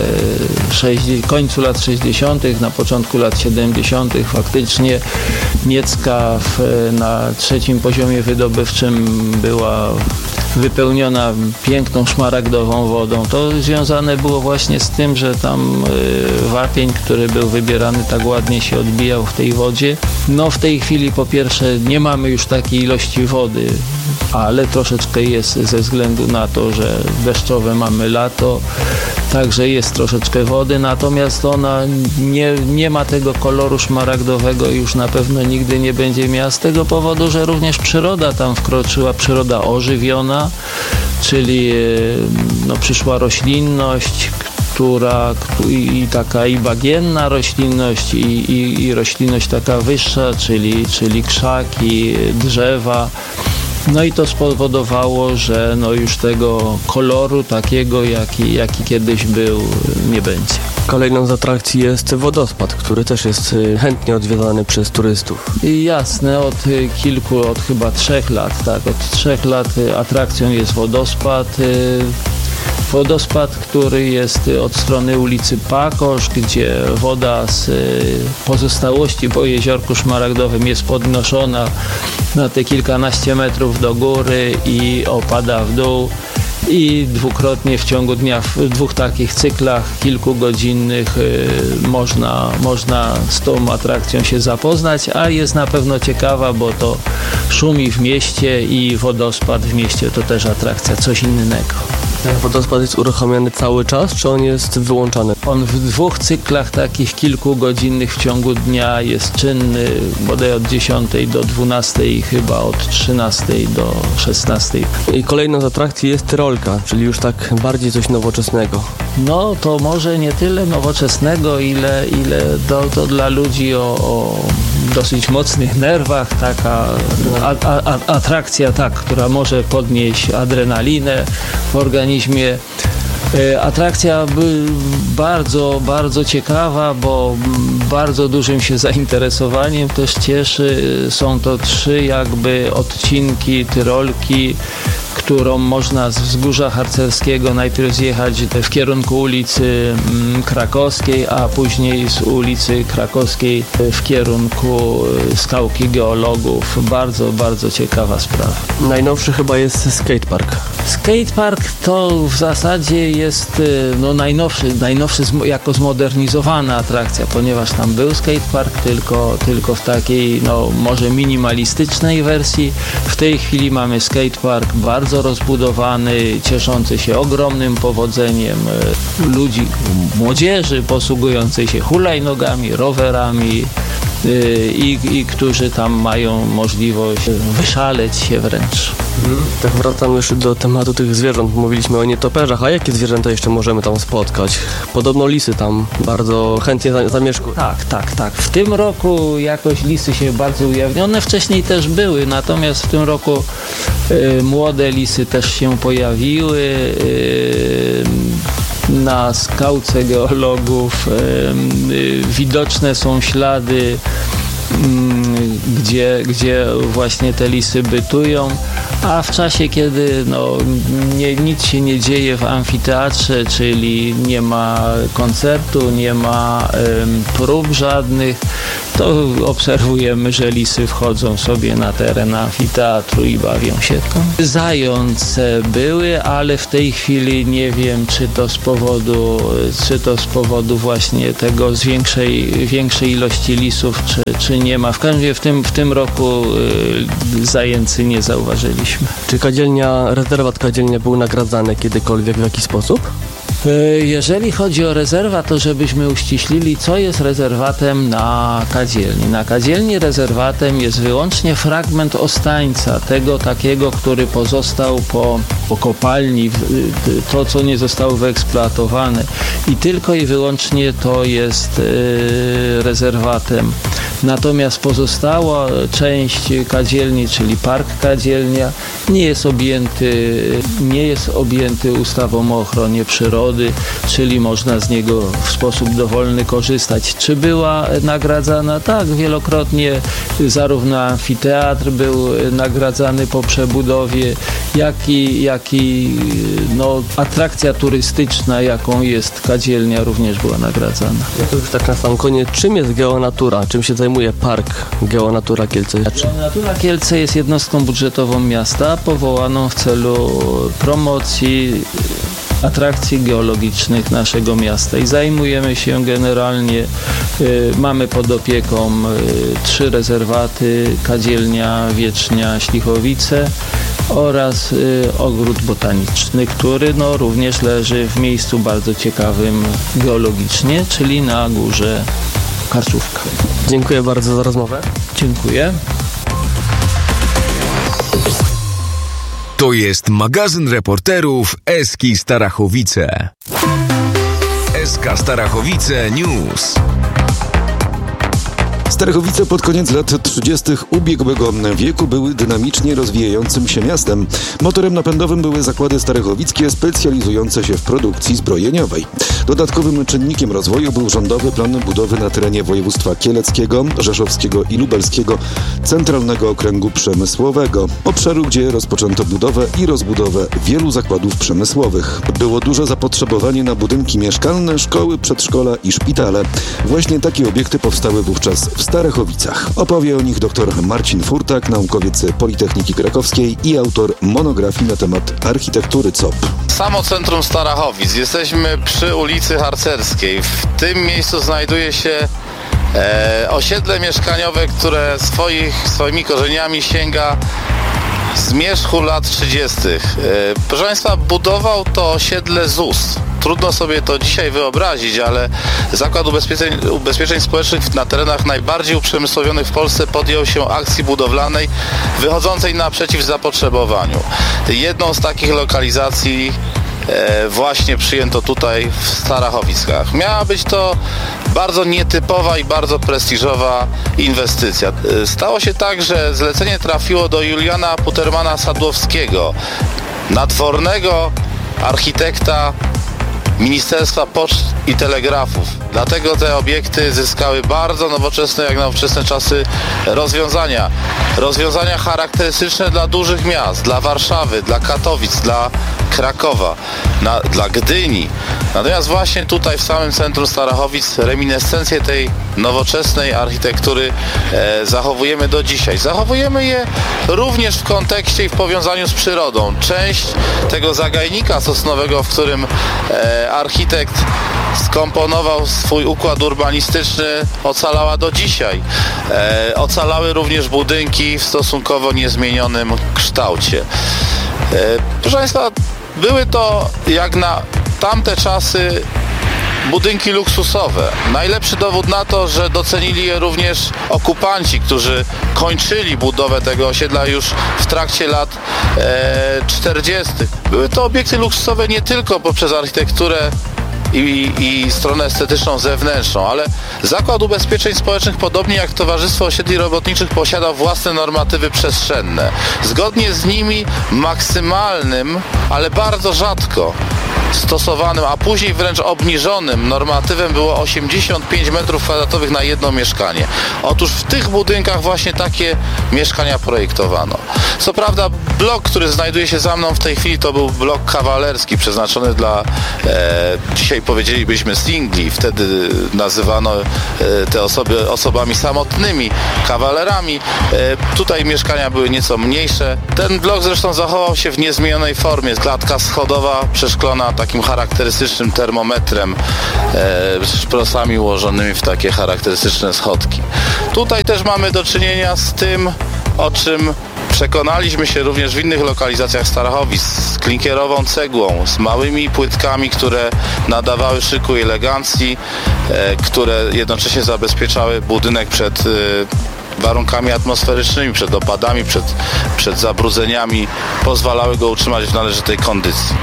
e, sześćdziesiątych, końcu lat sześćdziesiątych, na początku lat siedemdziesiątych faktycznie Niecka w, na trzecim poziomie wydobywczym była wypełniona piękną szmaragdową wodą. To związane było właśnie z tym, że tam y, wapień, który był wybierany, tak ładnie się odbijał w tej wodzie. No w tej chwili po pierwsze nie mamy już takiej ilości wody, ale troszeczkę jest ze względu na to, że deszczowe mamy lato, także jest troszeczkę wody, natomiast ona nie, nie ma tego koloru szmaragdowego i już na pewno nigdy nie będzie miała z tego powodu, że również przyroda tam wkroczyła, przyroda ożywiona, czyli no, przyszła roślinność, która i, i taka i bagienna roślinność i, i, i roślinność taka wyższa, czyli, czyli krzaki, drzewa. No i to spowodowało, że no już tego koloru takiego, jaki, jaki kiedyś był, nie będzie. Kolejną z atrakcji jest wodospad, który też jest chętnie odwiedzany przez turystów. I jasne, od kilku, od chyba trzech lat, tak, od trzech lat atrakcją jest wodospad. Wodospad, który jest od strony ulicy Pakosz, gdzie woda z pozostałości po jeziorku Szmaragdowym jest podnoszona na te kilkanaście metrów do góry i opada w dół. I dwukrotnie w ciągu dnia, w dwóch takich cyklach kilkugodzinnych y, można, można z tą atrakcją się zapoznać, a jest na pewno ciekawa, bo to szumi w mieście i wodospad w mieście to też atrakcja, coś innego. Ten wodospad jest uruchamiany cały czas, czy on jest wyłączany? On w dwóch cyklach takich kilkugodzinnych w ciągu dnia jest czynny, bodaj od dziesiątej do dwunastej i chyba od trzynastej do szesnastej. I kolejną z atrakcji jest tyrolka, czyli już tak bardziej coś nowoczesnego. No to może nie tyle nowoczesnego, ile, ile to, to dla ludzi o, o dosyć mocnych nerwach, taka a, a, a, atrakcja, tak, która może podnieść adrenalinę w organizmie. Atrakcja bardzo, bardzo ciekawa, bo bardzo dużym się zainteresowaniem też cieszy. Są to trzy jakby odcinki tyrolki, którą można z wzgórza harcerskiego najpierw zjechać w kierunku ulicy Krakowskiej, a później z ulicy Krakowskiej w kierunku Skałki Geologów. Bardzo, bardzo ciekawa sprawa. Najnowszy chyba jest skatepark. Skatepark to w zasadzie jest no, najnowszy, najnowszy jako zmodernizowana atrakcja, ponieważ tam był skatepark, tylko, tylko w takiej no, może minimalistycznej wersji. W tej chwili mamy skatepark bardzo bardzo rozbudowany, cieszący się ogromnym powodzeniem, ludzi, młodzieży posługującej się hulajnogami, rowerami i, i którzy tam mają możliwość wyszaleć się wręcz. Tak, wracam jeszcze do tematu tych zwierząt. Mówiliśmy o nietoperzach, a jakie zwierzęta jeszcze możemy tam spotkać? Podobno lisy tam bardzo chętnie zamieszkują. Tak, tak, tak. W tym roku jakoś lisy się bardzo ujawniły. One wcześniej też były, natomiast w tym roku y, młode lisy też się pojawiły. Y, na skałce geologów y, y, widoczne są ślady, Gdzie, gdzie właśnie te lisy bytują, a w czasie, kiedy no, nie, nic się nie dzieje w amfiteatrze, czyli nie ma koncertu, nie ma um, prób żadnych, to obserwujemy, że lisy wchodzą sobie na teren amfiteatru i bawią się tam. Zające były, ale w tej chwili nie wiem, czy to z powodu, czy to z powodu właśnie tego z większej, większej ilości lisów, czy, czy nie ma. W każdym razie w tym, w tym roku y, zajęcy nie zauważyliśmy. Czy kadzielnia, rezerwat kadzielnia był nagradzany kiedykolwiek w jakiś sposób? Jeżeli chodzi o rezerwat, to żebyśmy uściślili, co jest rezerwatem na kadzielni. Na kadzielni rezerwatem jest wyłącznie fragment Ostańca, tego takiego, który pozostał po, po kopalni, to co nie zostało wyeksploatowane i tylko i wyłącznie to jest yy, rezerwatem. Natomiast pozostała część kadzielni, czyli Park Kadzielnia, nie jest objęty, nie jest objęty ustawą o ochronie przyrody, czyli można z niego w sposób dowolny korzystać. Czy była nagradzana? Tak, wielokrotnie zarówno amfiteatr był nagradzany po przebudowie, jak i, jak i no, atrakcja turystyczna, jaką jest kadzielnia, również była nagradzana. Ja to już tak na sam koniec, czym jest geonatura? Czym się zajmuje Park Geonatura Kielce? Geonatura Kielce jest jednostką budżetową miasta powołaną w celu promocji atrakcji geologicznych naszego miasta i zajmujemy się generalnie, y, mamy pod opieką y, trzy rezerwaty, Kadzielnia, Wiecznia, Ślichowice oraz y, ogród botaniczny, który no, również leży w miejscu bardzo ciekawym geologicznie, czyli na górze Karczówka. Dziękuję bardzo za rozmowę. Dziękuję. To jest magazyn reporterów S K Starachowice. S K Starachowice News. Starachowice pod koniec lat trzydziestych ubiegłego wieku były dynamicznie rozwijającym się miastem. Motorem napędowym były zakłady starachowickie specjalizujące się w produkcji zbrojeniowej. Dodatkowym czynnikiem rozwoju był rządowy plan budowy na terenie województwa kieleckiego, rzeszowskiego i lubelskiego Centralnego Okręgu Przemysłowego, obszaru, gdzie rozpoczęto budowę i rozbudowę wielu zakładów przemysłowych. Było duże zapotrzebowanie na budynki mieszkalne, szkoły, przedszkola i szpitale. Właśnie takie obiekty powstały wówczas w Starachowicach. Opowie o nich dr Marcin Furtak, naukowiec Politechniki Krakowskiej i autor monografii na temat architektury C O P. Samo centrum Starachowic. Jesteśmy przy ulicy Harcerskiej. W tym miejscu znajduje się e, osiedle mieszkaniowe, które swoich, swoimi korzeniami sięga zmierzchu lat trzydziestych. E, proszę Państwa, budował to osiedle Z U S. Trudno sobie to dzisiaj wyobrazić, ale Zakład Ubezpieczeń, Ubezpieczeń Społecznych na terenach najbardziej uprzemysłowionych w Polsce podjął się akcji budowlanej wychodzącej naprzeciw zapotrzebowaniu. Jedną z takich lokalizacji e, właśnie przyjęto tutaj w Starachowickach. Miała być to bardzo nietypowa i bardzo prestiżowa inwestycja. E, stało się tak, że zlecenie trafiło do Juliana Putermana Sadłowskiego, nadwornego architekta Ministerstwa Poczt i Telegrafów. Dlatego te obiekty zyskały bardzo nowoczesne, jak na ówczesne czasy, rozwiązania. Rozwiązania charakterystyczne dla dużych miast, dla Warszawy, dla Katowic, dla Krakowa, na, dla Gdyni. Natomiast właśnie tutaj w samym centrum Starachowic reminiscencje tej nowoczesnej architektury e, zachowujemy do dzisiaj. Zachowujemy je również w kontekście i w powiązaniu z przyrodą. Część tego zagajnika sosnowego, w którym e, architekt skomponował swój układ urbanistyczny, ocalała do dzisiaj. E, ocalały również budynki w stosunkowo niezmienionym kształcie. Proszę Państwa, były to jak na tamte czasy budynki luksusowe. Najlepszy dowód na to, że docenili je również okupanci, którzy kończyli budowę tego osiedla już w trakcie lat e, czterdziestych. Były to obiekty luksusowe nie tylko poprzez architekturę I, i stronę estetyczną zewnętrzną, ale Zakład Ubezpieczeń Społecznych, podobnie jak Towarzystwo Osiedli Robotniczych, posiada własne normatywy przestrzenne. Zgodnie z nimi maksymalnym, ale bardzo rzadko stosowanym, a później wręcz obniżonym normatywem było osiemdziesiąt pięć metrów kwadratowych na jedno mieszkanie. Otóż w tych budynkach właśnie takie mieszkania projektowano. Co prawda blok, który znajduje się za mną w tej chwili, to był blok kawalerski, przeznaczony dla, e, dzisiaj powiedzielibyśmy singli, wtedy nazywano e, te osoby osobami samotnymi, kawalerami. E, tutaj mieszkania były nieco mniejsze. Ten blok zresztą zachował się w niezmienionej formie. Klatka schodowa przeszklona takim charakterystycznym termometrem, e, szprosami ułożonymi w takie charakterystyczne schodki. Tutaj też mamy do czynienia z tym, o czym przekonaliśmy się również w innych lokalizacjach Starachowic, z klinkierową cegłą, z małymi płytkami, które nadawały szyku i elegancji, e, które jednocześnie zabezpieczały budynek przed e, warunkami atmosferycznymi, przed opadami, przed, przed zabrudzeniami, pozwalały go utrzymać w należytej kondycji.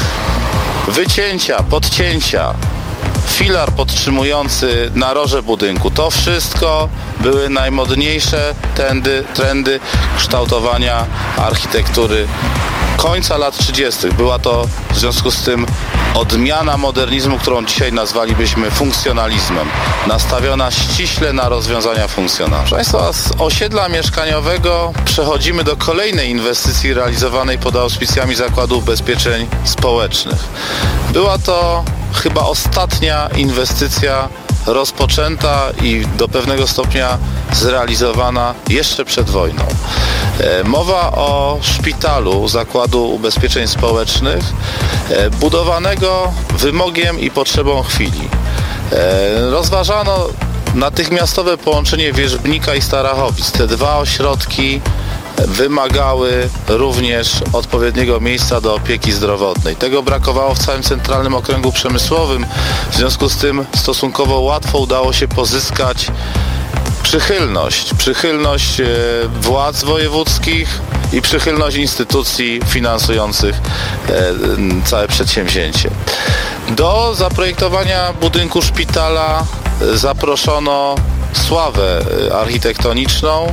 Wycięcia, podcięcia, filar podtrzymujący naroże budynku. To wszystko były najmodniejsze trendy, trendy kształtowania architektury końca lat trzydziestych. Była to w związku z tym odmiana modernizmu, którą dzisiaj nazwalibyśmy funkcjonalizmem, nastawiona ściśle na rozwiązania funkcjonalne. Państwa, z osiedla mieszkaniowego przechodzimy do kolejnej inwestycji realizowanej pod auspicjami Zakładu Ubezpieczeń Społecznych. Była to chyba ostatnia inwestycja rozpoczęta i do pewnego stopnia zrealizowana jeszcze przed wojną. Mowa o szpitalu Zakładu Ubezpieczeń Społecznych, budowanego wymogiem i potrzebą chwili. Rozważano natychmiastowe połączenie Wierzbnika i Starachowic. Te dwa ośrodki wymagały również odpowiedniego miejsca do opieki zdrowotnej. Tego brakowało w całym centralnym okręgu przemysłowym, w związku z tym stosunkowo łatwo udało się pozyskać przychylność, przychylność władz wojewódzkich i przychylność instytucji finansujących całe przedsięwzięcie. Do zaprojektowania budynku szpitala zaproszono sławę architektoniczną,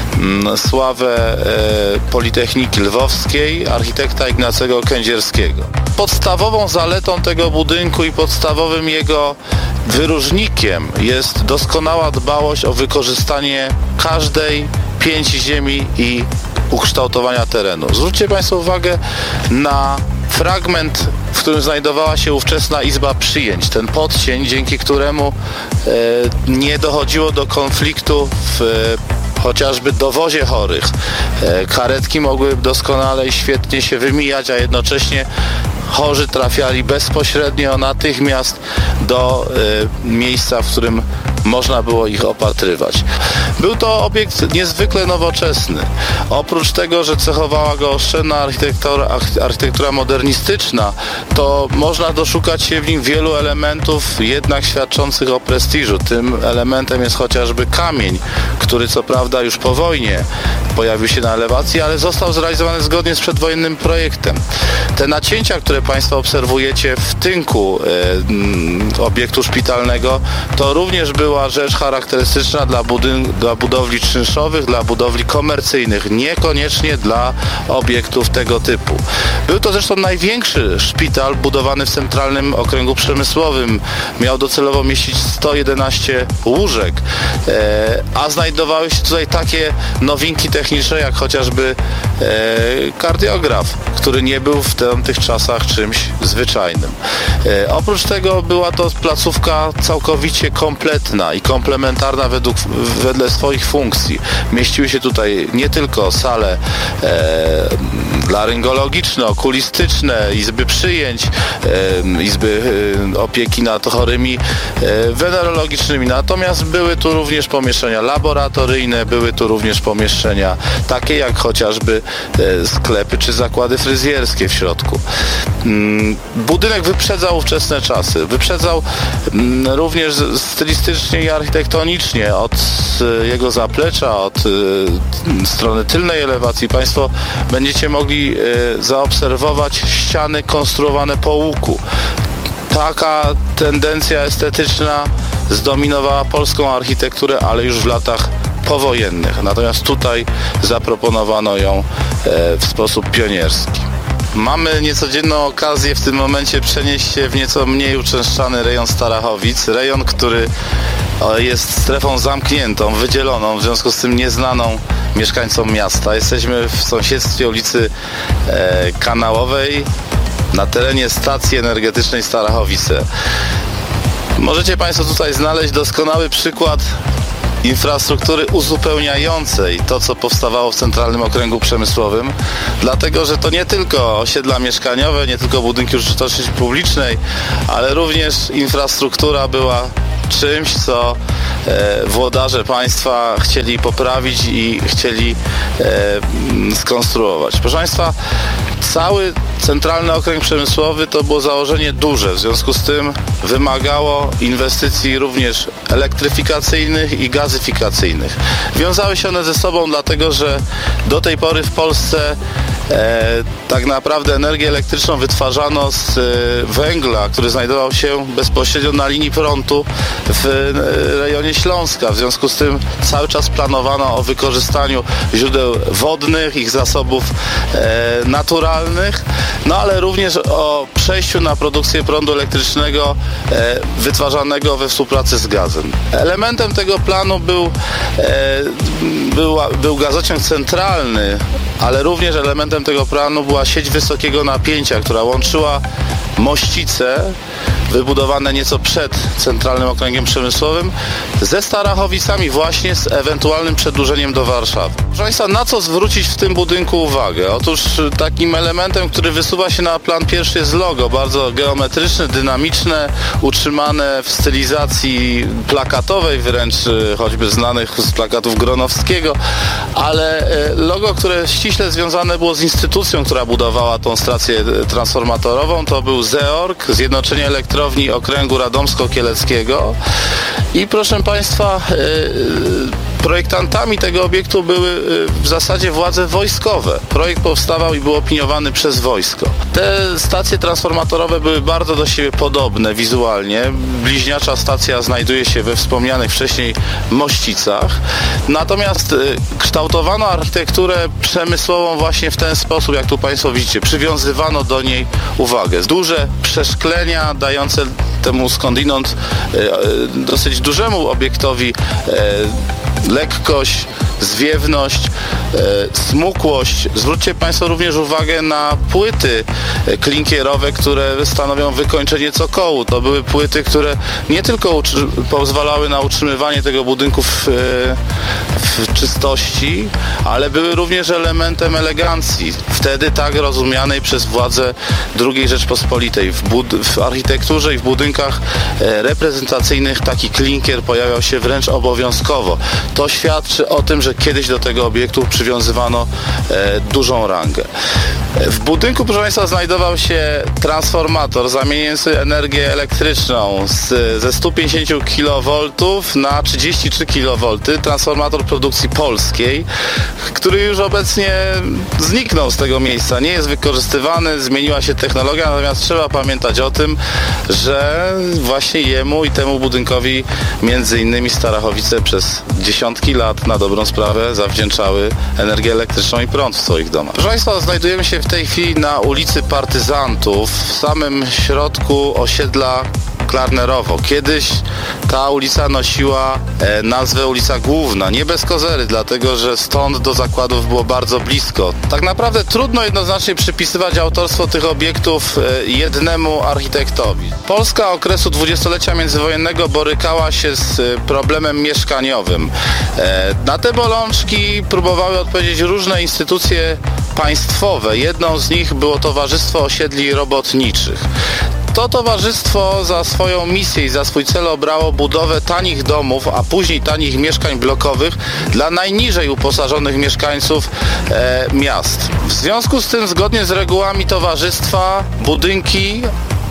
sławę Politechniki Lwowskiej, architekta Ignacego Kędzierskiego. Podstawową zaletą tego budynku i podstawowym jego wyróżnikiem jest doskonała dbałość o wykorzystanie każdej pięci ziemi i ukształtowania terenu. Zwróćcie Państwo uwagę na fragment, w którym znajdowała się ówczesna izba przyjęć. Ten podcień, dzięki któremu e, nie dochodziło do konfliktu w e, chociażby dowozie chorych. E, karetki mogły doskonale i świetnie się wymijać, a jednocześnie chorzy trafiali bezpośrednio, natychmiast do e, miejsca, w którym można było ich opatrywać. Był to obiekt niezwykle nowoczesny. Oprócz tego, że cechowała go oszczędna architektura, architektura modernistyczna, to można doszukać się w nim wielu elementów jednak świadczących o prestiżu. Tym elementem jest chociażby kamień, który co prawda już po wojnie pojawił się na elewacji, ale został zrealizowany zgodnie z przedwojennym projektem. Te nacięcia, które Państwo obserwujecie w tynku e, obiektu szpitalnego, to również była rzecz charakterystyczna dla, budyn- dla budowli czynszowych, dla budowli komercyjnych, niekoniecznie dla obiektów tego typu. Był to zresztą największy szpital budowany w centralnym okręgu przemysłowym. Miał docelowo mieścić sto jedenaście łóżek, e, a znajdowały się tutaj takie nowinki techniczne, jak chociażby e, kardiograf, który nie był w tamtych czasach czymś zwyczajnym. E, oprócz tego była to placówka całkowicie kompletna i komplementarna według, wedle swoich funkcji. Mieściły się tutaj nie tylko sale e, laryngologiczne, okulistyczne, izby przyjęć, e, izby e, opieki nad chorymi e, wenerologicznymi, natomiast były tu również pomieszczenia laboratorium, laboratoryjne, były tu również pomieszczenia takie jak chociażby e, sklepy czy zakłady fryzjerskie w środku. Mm, budynek wyprzedzał ówczesne czasy, wyprzedzał mm, również stylistycznie i architektonicznie od e, jego zaplecza, od e, strony tylnej elewacji. Państwo będziecie mogli e, zaobserwować ściany konstruowane po łuku. Taka tendencja estetyczna zdominowała polską architekturę, ale już w latach powojennych. Natomiast tutaj zaproponowano ją w sposób pionierski. Mamy niecodzienną okazję w tym momencie przenieść się w nieco mniej uczęszczany rejon Starachowic. Rejon, który jest strefą zamkniętą, wydzieloną, w związku z tym nieznaną mieszkańcom miasta. Jesteśmy w sąsiedztwie ulicy Kanałowej, na terenie stacji energetycznej Starachowice. Możecie Państwo tutaj znaleźć doskonały przykład infrastruktury uzupełniającej to, co powstawało w Centralnym Okręgu Przemysłowym, dlatego, że to nie tylko osiedla mieszkaniowe, nie tylko budynki użyteczności publicznej, ale również infrastruktura była czymś, co e, włodarze państwa chcieli poprawić i chcieli e, skonstruować. Proszę Państwa, cały Centralny Okręg Przemysłowy to było założenie duże, w związku z tym wymagało inwestycji również elektryfikacyjnych i gazyfikacyjnych. Wiązały się one ze sobą dlatego, że do tej pory w Polsce e, tak naprawdę energię elektryczną wytwarzano z e, węgla, który znajdował się bezpośrednio na linii frontu w e, rejonie Śląska. W związku z tym cały czas planowano o wykorzystaniu źródeł wodnych, ich zasobów e, naturalnych, no ale również o przejściu na produkcję prądu elektrycznego e, wytwarzanego we współpracy z gazem. Elementem tego planu był, e, był, był gazociąg centralny, ale również elementem tego planu była sieć wysokiego napięcia, która łączyła Mościce, wybudowane nieco przed Centralnym Okręgiem Przemysłowym, ze Starachowicami właśnie z ewentualnym przedłużeniem do Warszawy. Proszę Państwa, na co zwrócić w tym budynku uwagę? Otóż takim elementem, który wysuwa się na plan pierwszy, jest logo, bardzo geometryczne, dynamiczne, utrzymane w stylizacji plakatowej, wręcz choćby znanych z plakatów Gronowskiego, ale logo, które ściśle związane było z instytucją, która budowała tą stację transformatorową, to był ZEORG, Zjednoczenie Elektrowni Okręgu Radomsko-Kieleckiego. I proszę Państwa, projektantami tego obiektu były w zasadzie władze wojskowe. Projekt powstawał i był opiniowany przez wojsko. Te stacje transformatorowe były bardzo do siebie podobne wizualnie. Bliźniacza stacja znajduje się we wspomnianych wcześniej Mościcach. Natomiast kształtowano architekturę przemysłową właśnie w ten sposób, jak tu Państwo widzicie. Przywiązywano do niej uwagę. Duże przeszklenia dające temu skądinąd dosyć dużemu obiektowi lekkość, zwiewność, e, smukłość. Zwróćcie Państwo również uwagę na płyty klinkierowe, które stanowią wykończenie cokołu. To były płyty, które nie tylko pozwalały na utrzymywanie tego budynku w, w czystości, ale były również elementem elegancji, wtedy tak rozumianej przez władze drugiej Rzeczpospolitej. W, bud- w architekturze i w budynkach e, reprezentacyjnych taki klinkier pojawiał się wręcz obowiązkowo. To świadczy o tym, że kiedyś do tego obiektu przywiązywano e, dużą rangę. W budynku, proszę Państwa, znajdował się transformator zamieniający energię elektryczną z, ze stu pięćdziesięciu kilowoltów na trzydzieści trzy kilowolty. Transformator produkcji polskiej, który już obecnie zniknął z tego miejsca. Nie jest wykorzystywany, zmieniła się technologia, natomiast trzeba pamiętać o tym, że właśnie jemu i temu budynkowi między innymi Starachowice przez dziesiątki lat na dobrą sprawę zawdzięczały energię elektryczną i prąd w swoich domach. Proszę Państwa, znajdujemy się w tej chwili na ulicy Partyzantów, w samym środku osiedla Klarnerowo. Kiedyś ta ulica nosiła e, nazwę ulica Główna, nie bez kozery, dlatego że stąd do zakładów było bardzo blisko. Tak naprawdę trudno jednoznacznie przypisywać autorstwo tych obiektów e, jednemu architektowi. Polska okresu dwudziestolecia międzywojennego borykała się z e, problemem mieszkaniowym. E, na te bolączki próbowały odpowiedzieć różne instytucje państwowe. Jedną z nich było Towarzystwo Osiedli Robotniczych. To towarzystwo za swoją misję i za swój cel obrało budowę tanich domów, a później tanich mieszkań blokowych dla najniżej uposażonych mieszkańców e, miast. W związku z tym, zgodnie z regułami towarzystwa, budynki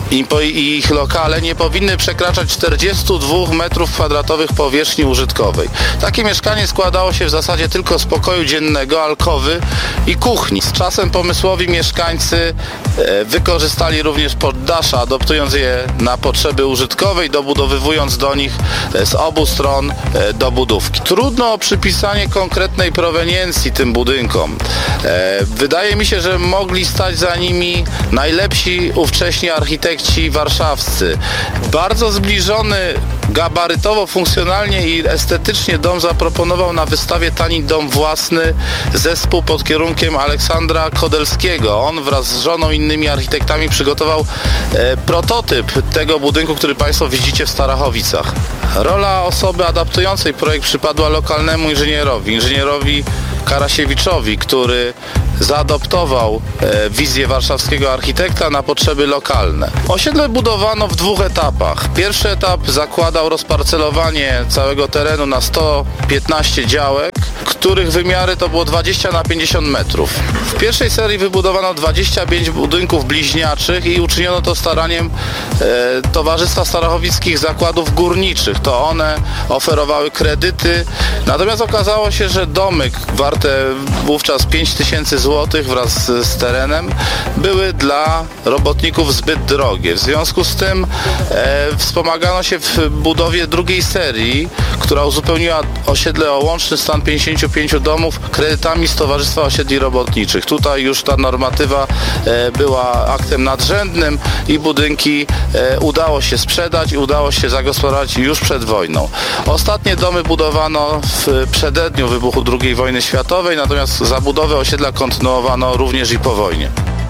i ich lokale nie powinny przekraczać czterdzieści dwa metrów kwadratowych powierzchni użytkowej. Takie mieszkanie składało się w zasadzie tylko z pokoju dziennego, alkowy i kuchni. Z czasem pomysłowi mieszkańcy e, wykorzystali również poddasza, adoptując je na potrzeby użytkowe i dobudowywując do nich e, z obu stron e, dobudówki. Trudno o przypisanie konkretnej proweniencji tym budynkom. E, wydaje mi się, że mogli stać za nimi najlepsi ówcześni architekci warszawscy. Bardzo zbliżony gabarytowo, funkcjonalnie i estetycznie dom zaproponował na wystawie Tani Dom Własny zespół pod kierunkiem Aleksandra Kodelskiego. On wraz z żoną i innymi architektami przygotował e, prototyp tego budynku, który Państwo widzicie w Starachowicach. Rola osoby adaptującej projekt przypadła lokalnemu inżynierowi, inżynierowi Karasiewiczowi, który zaadoptował e, wizję warszawskiego architekta na potrzeby lokalne. Osiedle budowano w dwóch etapach. Pierwszy etap zakładał rozparcelowanie całego terenu na sto piętnaście działek, których wymiary to było dwadzieścia na pięćdziesiąt metrów. W pierwszej serii wybudowano dwadzieścia pięć budynków bliźniaczych i uczyniono to staraniem e, Towarzystwa Starachowickich Zakładów Górniczych. To one oferowały kredyty. Natomiast okazało się, że domy warte wówczas pięć tysięcy złotych wraz z terenem były dla robotników zbyt drogie. W związku z tym e, wspomagano się w budowie drugiej serii, która uzupełniła osiedle o łączny stan pięćdziesięciu pięciu domów kredytami z Towarzystwa Osiedli Robotniczych. Tutaj już ta normatywa e, była aktem nadrzędnym i budynki e, udało się sprzedać i udało się zagospodarować już przed wojną. Ostatnie domy budowano w przededniu wybuchu drugiej wojny światowej, natomiast zabudowę osiedla kontynuowano również i po wojnie.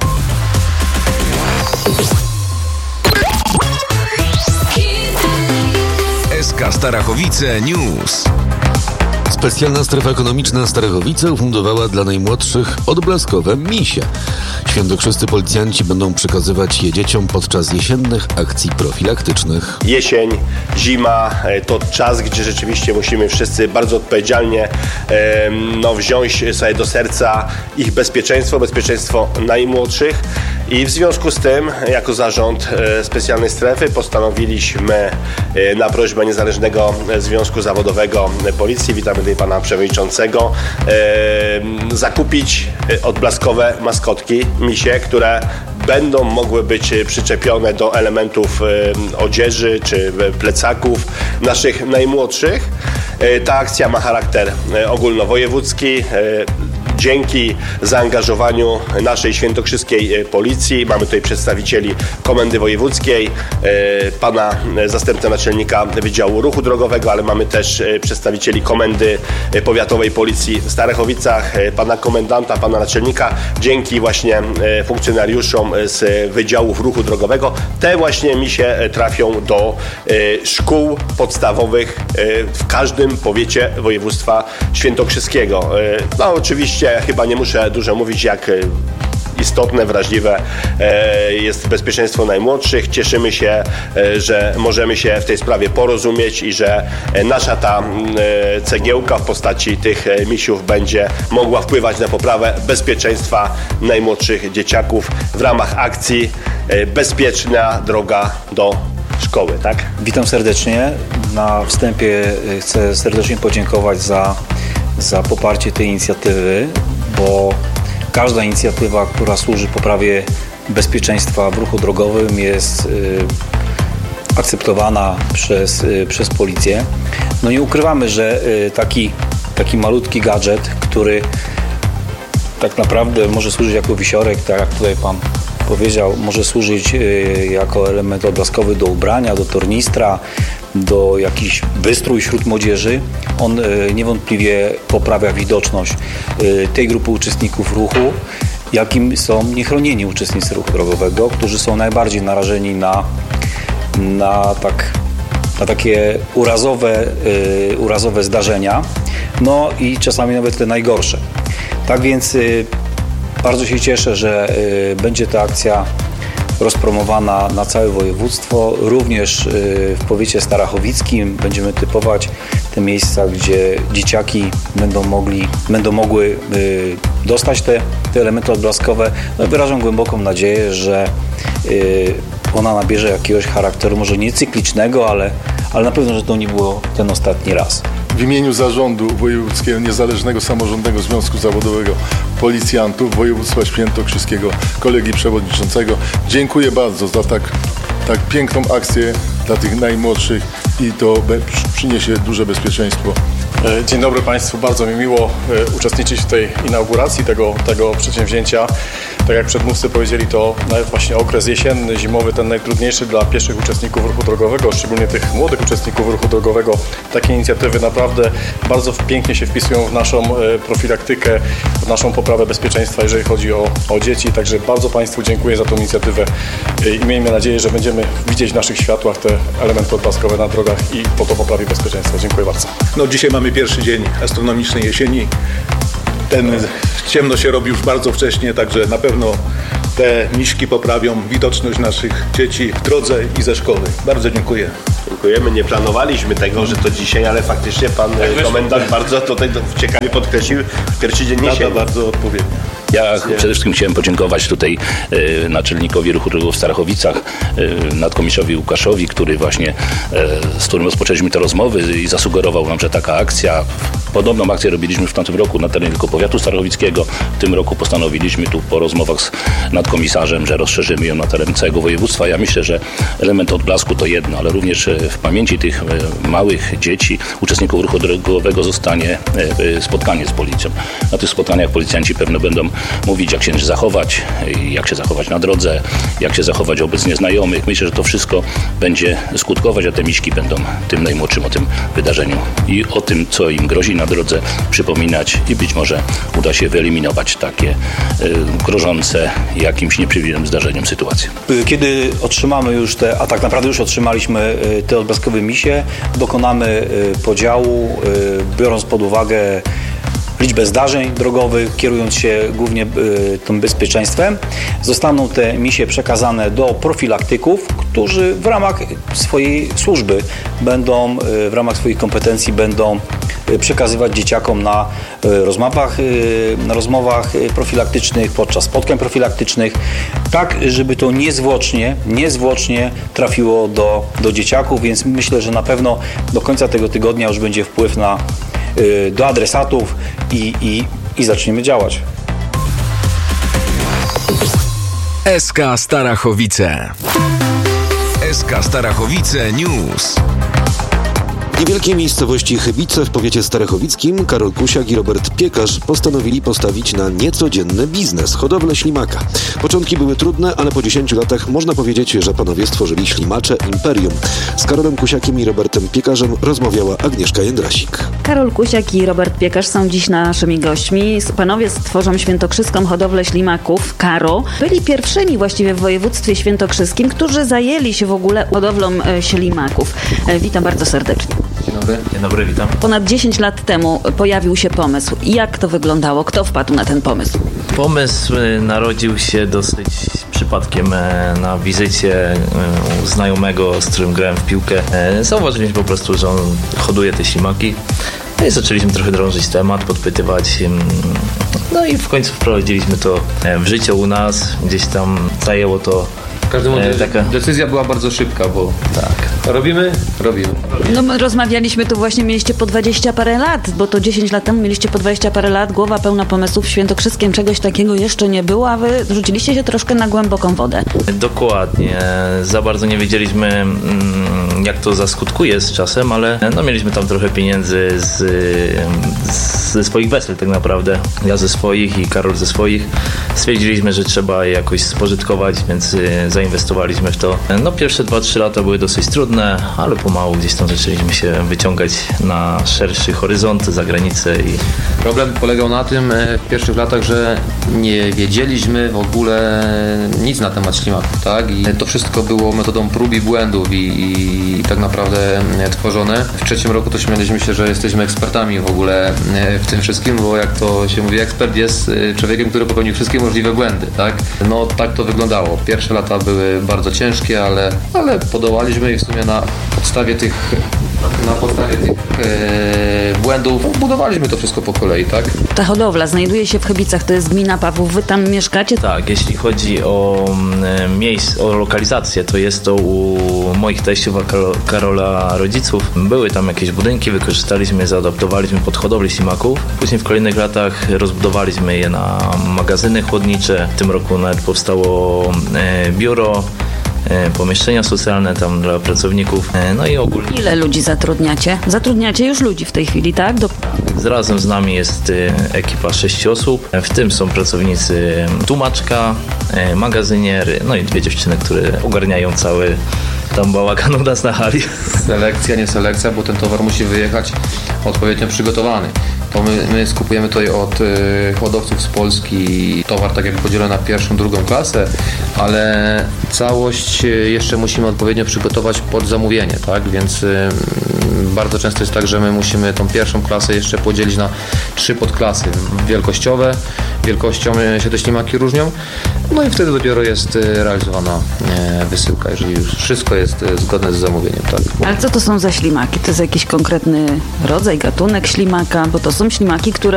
S K Starachowice News. Specjalna strefa ekonomiczna Starachowice ufundowała dla najmłodszych odblaskowe misie. Świętokrzyscy policjanci będą przekazywać je dzieciom podczas jesiennych akcji profilaktycznych. Jesień, zima to czas, gdzie rzeczywiście musimy wszyscy bardzo odpowiedzialnie no, wziąć sobie do serca ich bezpieczeństwo, bezpieczeństwo najmłodszych. I w związku z tym, jako zarząd specjalnej strefy postanowiliśmy na prośbę Niezależnego Związku Zawodowego Policji, witamy tutaj pana przewodniczącego, zakupić odblaskowe maskotki, misie, które będą mogły być przyczepione do elementów odzieży czy plecaków naszych najmłodszych. Ta akcja ma charakter ogólnowojewódzki. Dzięki zaangażowaniu naszej świętokrzyskiej policji, mamy tutaj przedstawicieli Komendy Wojewódzkiej, pana zastępcę naczelnika Wydziału Ruchu Drogowego, ale mamy też przedstawicieli Komendy Powiatowej Policji w Starachowicach, pana komendanta, pana naczelnika. Dzięki właśnie funkcjonariuszom z Wydziałów Ruchu Drogowego te właśnie misie trafią do szkół podstawowych w każdym powiecie województwa świętokrzyskiego. No oczywiście chyba nie muszę dużo mówić, jak istotne, wrażliwe jest bezpieczeństwo najmłodszych. Cieszymy się, że możemy się w tej sprawie porozumieć i że nasza ta cegiełka w postaci tych misiów będzie mogła wpływać na poprawę bezpieczeństwa najmłodszych dzieciaków w ramach akcji Bezpieczna droga do szkoły, tak? Witam serdecznie. Na wstępie chcę serdecznie podziękować za, za poparcie tej inicjatywy, bo każda inicjatywa, która służy poprawie bezpieczeństwa w ruchu drogowym, jest y, akceptowana przez, y, przez policję. No nie ukrywamy, że y, taki, taki malutki gadżet, który tak naprawdę może służyć jako wisiorek, tak jak tutaj pan powiedział, może służyć y, jako element odblaskowy do ubrania, do tornistra, do jakiś wystrój wśród młodzieży. On y, niewątpliwie poprawia widoczność y, tej grupy uczestników ruchu, jakim są niechronieni uczestnicy ruchu drogowego, którzy są najbardziej narażeni na, na, tak, na takie urazowe, y, urazowe zdarzenia, no i czasami nawet te najgorsze. Tak więc y, bardzo się cieszę, że y, będzie ta akcja rozpromowana na całe województwo. Również w powiecie starachowickim będziemy typować te miejsca, gdzie dzieciaki będą mogli, będą mogły dostać te, te elementy odblaskowe. No, wyrażam głęboką nadzieję, że ona nabierze jakiegoś charakteru, może nie cyklicznego, ale, ale na pewno, że to nie było ten ostatni raz. W imieniu Zarządu Wojewódzkiego Niezależnego Samorządnego Związku Zawodowego Policjantów Województwa Świętokrzyskiego, kolegi przewodniczącego, dziękuję bardzo za tak, tak piękną akcję dla tych najmłodszych i to przyniesie duże bezpieczeństwo. Dzień dobry Państwu, bardzo mi miło uczestniczyć w tej inauguracji tego, tego przedsięwzięcia. Tak jak przedmówcy powiedzieli, to nawet właśnie okres jesienny, zimowy, ten najtrudniejszy dla pieszych uczestników ruchu drogowego, szczególnie tych młodych uczestników ruchu drogowego. Takie inicjatywy naprawdę bardzo pięknie się wpisują w naszą profilaktykę, w naszą poprawę bezpieczeństwa, jeżeli chodzi o, o dzieci. Także bardzo Państwu dziękuję za tą inicjatywę i miejmy nadzieję, że będziemy widzieć w naszych światłach te elementy odblaskowe na drogach i po to poprawi bezpieczeństwa. Dziękuję bardzo. No, dzisiaj mamy pierwszy dzień astronomicznej jesieni. Ten ciemno się robi już bardzo wcześnie, także na pewno te miśki poprawią widoczność naszych dzieci w drodze i ze szkoły. Bardzo dziękuję. Dziękujemy. Nie planowaliśmy tego, że to dzisiaj, ale faktycznie pan tak komendant bardzo tutaj ciekawie podkreślił pierwszy dzień jesieni. Bardzo odpowiednio. Ja przede wszystkim chciałem podziękować tutaj e, naczelnikowi ruchu drogowego w Starachowicach, e, nadkomistrzowi Łukaszowi, który właśnie, e, z którym rozpoczęliśmy te rozmowy i zasugerował nam, że taka akcja, podobną akcję robiliśmy w tamtym roku na terenie tylko powiatu starachowickiego. W tym roku postanowiliśmy tu po rozmowach z nadkomisarzem, że rozszerzymy ją na teren całego województwa. Ja myślę, że element odblasku to jedno, ale również w pamięci tych małych dzieci, uczestników ruchu drogowego zostanie spotkanie z policją. Na tych spotkaniach policjanci pewno będą mówić, jak się zachować, jak się zachować na drodze, jak się zachować wobec nieznajomych. Myślę, że to wszystko będzie skutkować, a te miśki będą tym najmłodszym o tym wydarzeniu i o tym, co im grozi na drodze, przypominać i być może uda się wyeliminować takie y, grożące jakimś nieprzewidzianym zdarzeniem sytuacje. Kiedy otrzymamy już te, a tak naprawdę już otrzymaliśmy te odblaskowe misie, dokonamy podziału, biorąc pod uwagę liczbę zdarzeń drogowych, kierując się głównie y, tym bezpieczeństwem. Zostaną te misie przekazane do profilaktyków, którzy w ramach swojej służby będą, y, w ramach swoich kompetencji będą y, przekazywać dzieciakom na y, rozmowach, y, na rozmowach profilaktycznych, podczas spotkań profilaktycznych, tak, żeby to niezwłocznie, niezwłocznie trafiło do, do dzieciaków, więc myślę, że na pewno do końca tego tygodnia już będzie wpływ na do adresatów i, i, i zaczniemy działać. S K Starachowice. S K Starachowice News. W niewielkiej miejscowości Chybice w powiecie starachowickim Karol Kusiak i Robert Piekarz postanowili postawić na niecodzienny biznes – hodowlę ślimaka. Początki były trudne, ale po dziesięciu latach można powiedzieć, że panowie stworzyli ślimacze imperium. Z Karolem Kusiakiem i Robertem Piekarzem rozmawiała Agnieszka Jędrasik. Karol Kusiak i Robert Piekarz są dziś naszymi gośćmi. Panowie stworzą świętokrzyską hodowlę ślimaków Karo. Byli pierwszymi właściwie w województwie świętokrzyskim, którzy zajęli się w ogóle hodowlą ślimaków. Witam bardzo serdecznie. Dzień dobry. Dzień dobry, witam. Ponad dziesięć lat temu pojawił się pomysł. Jak to wyglądało? Kto wpadł na ten pomysł? Pomysł narodził się dosyć przypadkiem na wizycie u znajomego, z którym grałem w piłkę. Zauważyliśmy po prostu, że on hoduje te ślimaki. No i zaczęliśmy trochę drążyć temat, podpytywać. No i w końcu wprowadziliśmy to w życie u nas. Gdzieś tam zajęło to. W każdym razie taka... decyzja była bardzo szybka, bo tak. robimy, robimy. No my rozmawialiśmy tu właśnie, mieliście po dwadzieścia parę lat, bo to dziesięć lat temu mieliście po dwadzieścia parę lat, głowa pełna pomysłów, w Świętokrzyskiem czegoś takiego jeszcze nie było, a wy rzuciliście się troszkę na głęboką wodę. Dokładnie. Za bardzo nie wiedzieliśmy, jak to zaskutkuje z czasem, ale no mieliśmy tam trochę pieniędzy z, z, ze swoich wesel tak naprawdę. Ja ze swoich i Karol ze swoich. Stwierdziliśmy, że trzeba je jakoś spożytkować, więc zainwestowaliśmy w to. No pierwsze dwa trzy lata były dosyć trudne, ale pomału gdzieś tam zaczęliśmy się wyciągać na szerszy horyzont, za granicę. I... Problem polegał na tym w pierwszych latach, że nie wiedzieliśmy w ogóle nic na temat ślimaków, tak? I to wszystko było metodą prób i błędów i, i tak naprawdę tworzone. W trzecim roku to śmialiśmy się, że jesteśmy ekspertami w ogóle w tym wszystkim, bo jak to się mówi, ekspert jest człowiekiem, który popełnił wszystkie możliwe błędy, tak? No tak to wyglądało. Pierwsze lata były były bardzo ciężkie, ale, ale podołaliśmy i w sumie na podstawie tych na podstawie tych e, błędów budowaliśmy to wszystko po kolei, tak? Ta hodowla znajduje się w Chybicach, to jest gmina Pawłów, wy tam mieszkacie? Tak, jeśli chodzi o miejsce, o lokalizację, to jest to u moich teściów, Karola rodziców. Były tam jakieś budynki, wykorzystaliśmy, zaadaptowaliśmy pod hodowlę ślimaków. Później w kolejnych latach rozbudowaliśmy je na magazyny chłodnicze. W tym roku nawet powstało biuro, pomieszczenia socjalne tam dla pracowników, no i ogólnie. Ile ludzi zatrudniacie? Zatrudniacie już ludzi w tej chwili, tak? Do... Razem z nami jest ekipa sześciu osób, w tym są pracownicy tłumaczka, magazynier, no i dwie dziewczyny, które ogarniają cały tam bałagan u nas na hali. Selekcja, nie selekcja, bo ten towar musi wyjechać odpowiednio przygotowany. To my, my skupujemy tutaj od y, hodowców z Polski towar tak jakby podzielony na pierwszą, drugą klasę, ale całość jeszcze musimy odpowiednio przygotować pod zamówienie, tak? Więc y, bardzo często jest tak, że my musimy tą pierwszą klasę jeszcze podzielić na trzy podklasy wielkościowe. Wielkością się te ślimaki różnią, no i wtedy dopiero jest realizowana wysyłka, jeżeli już wszystko jest zgodne z zamówieniem, tak? Ale co to są za ślimaki? To jest jakiś konkretny rodzaj, gatunek ślimaka, bo to są ślimaki, które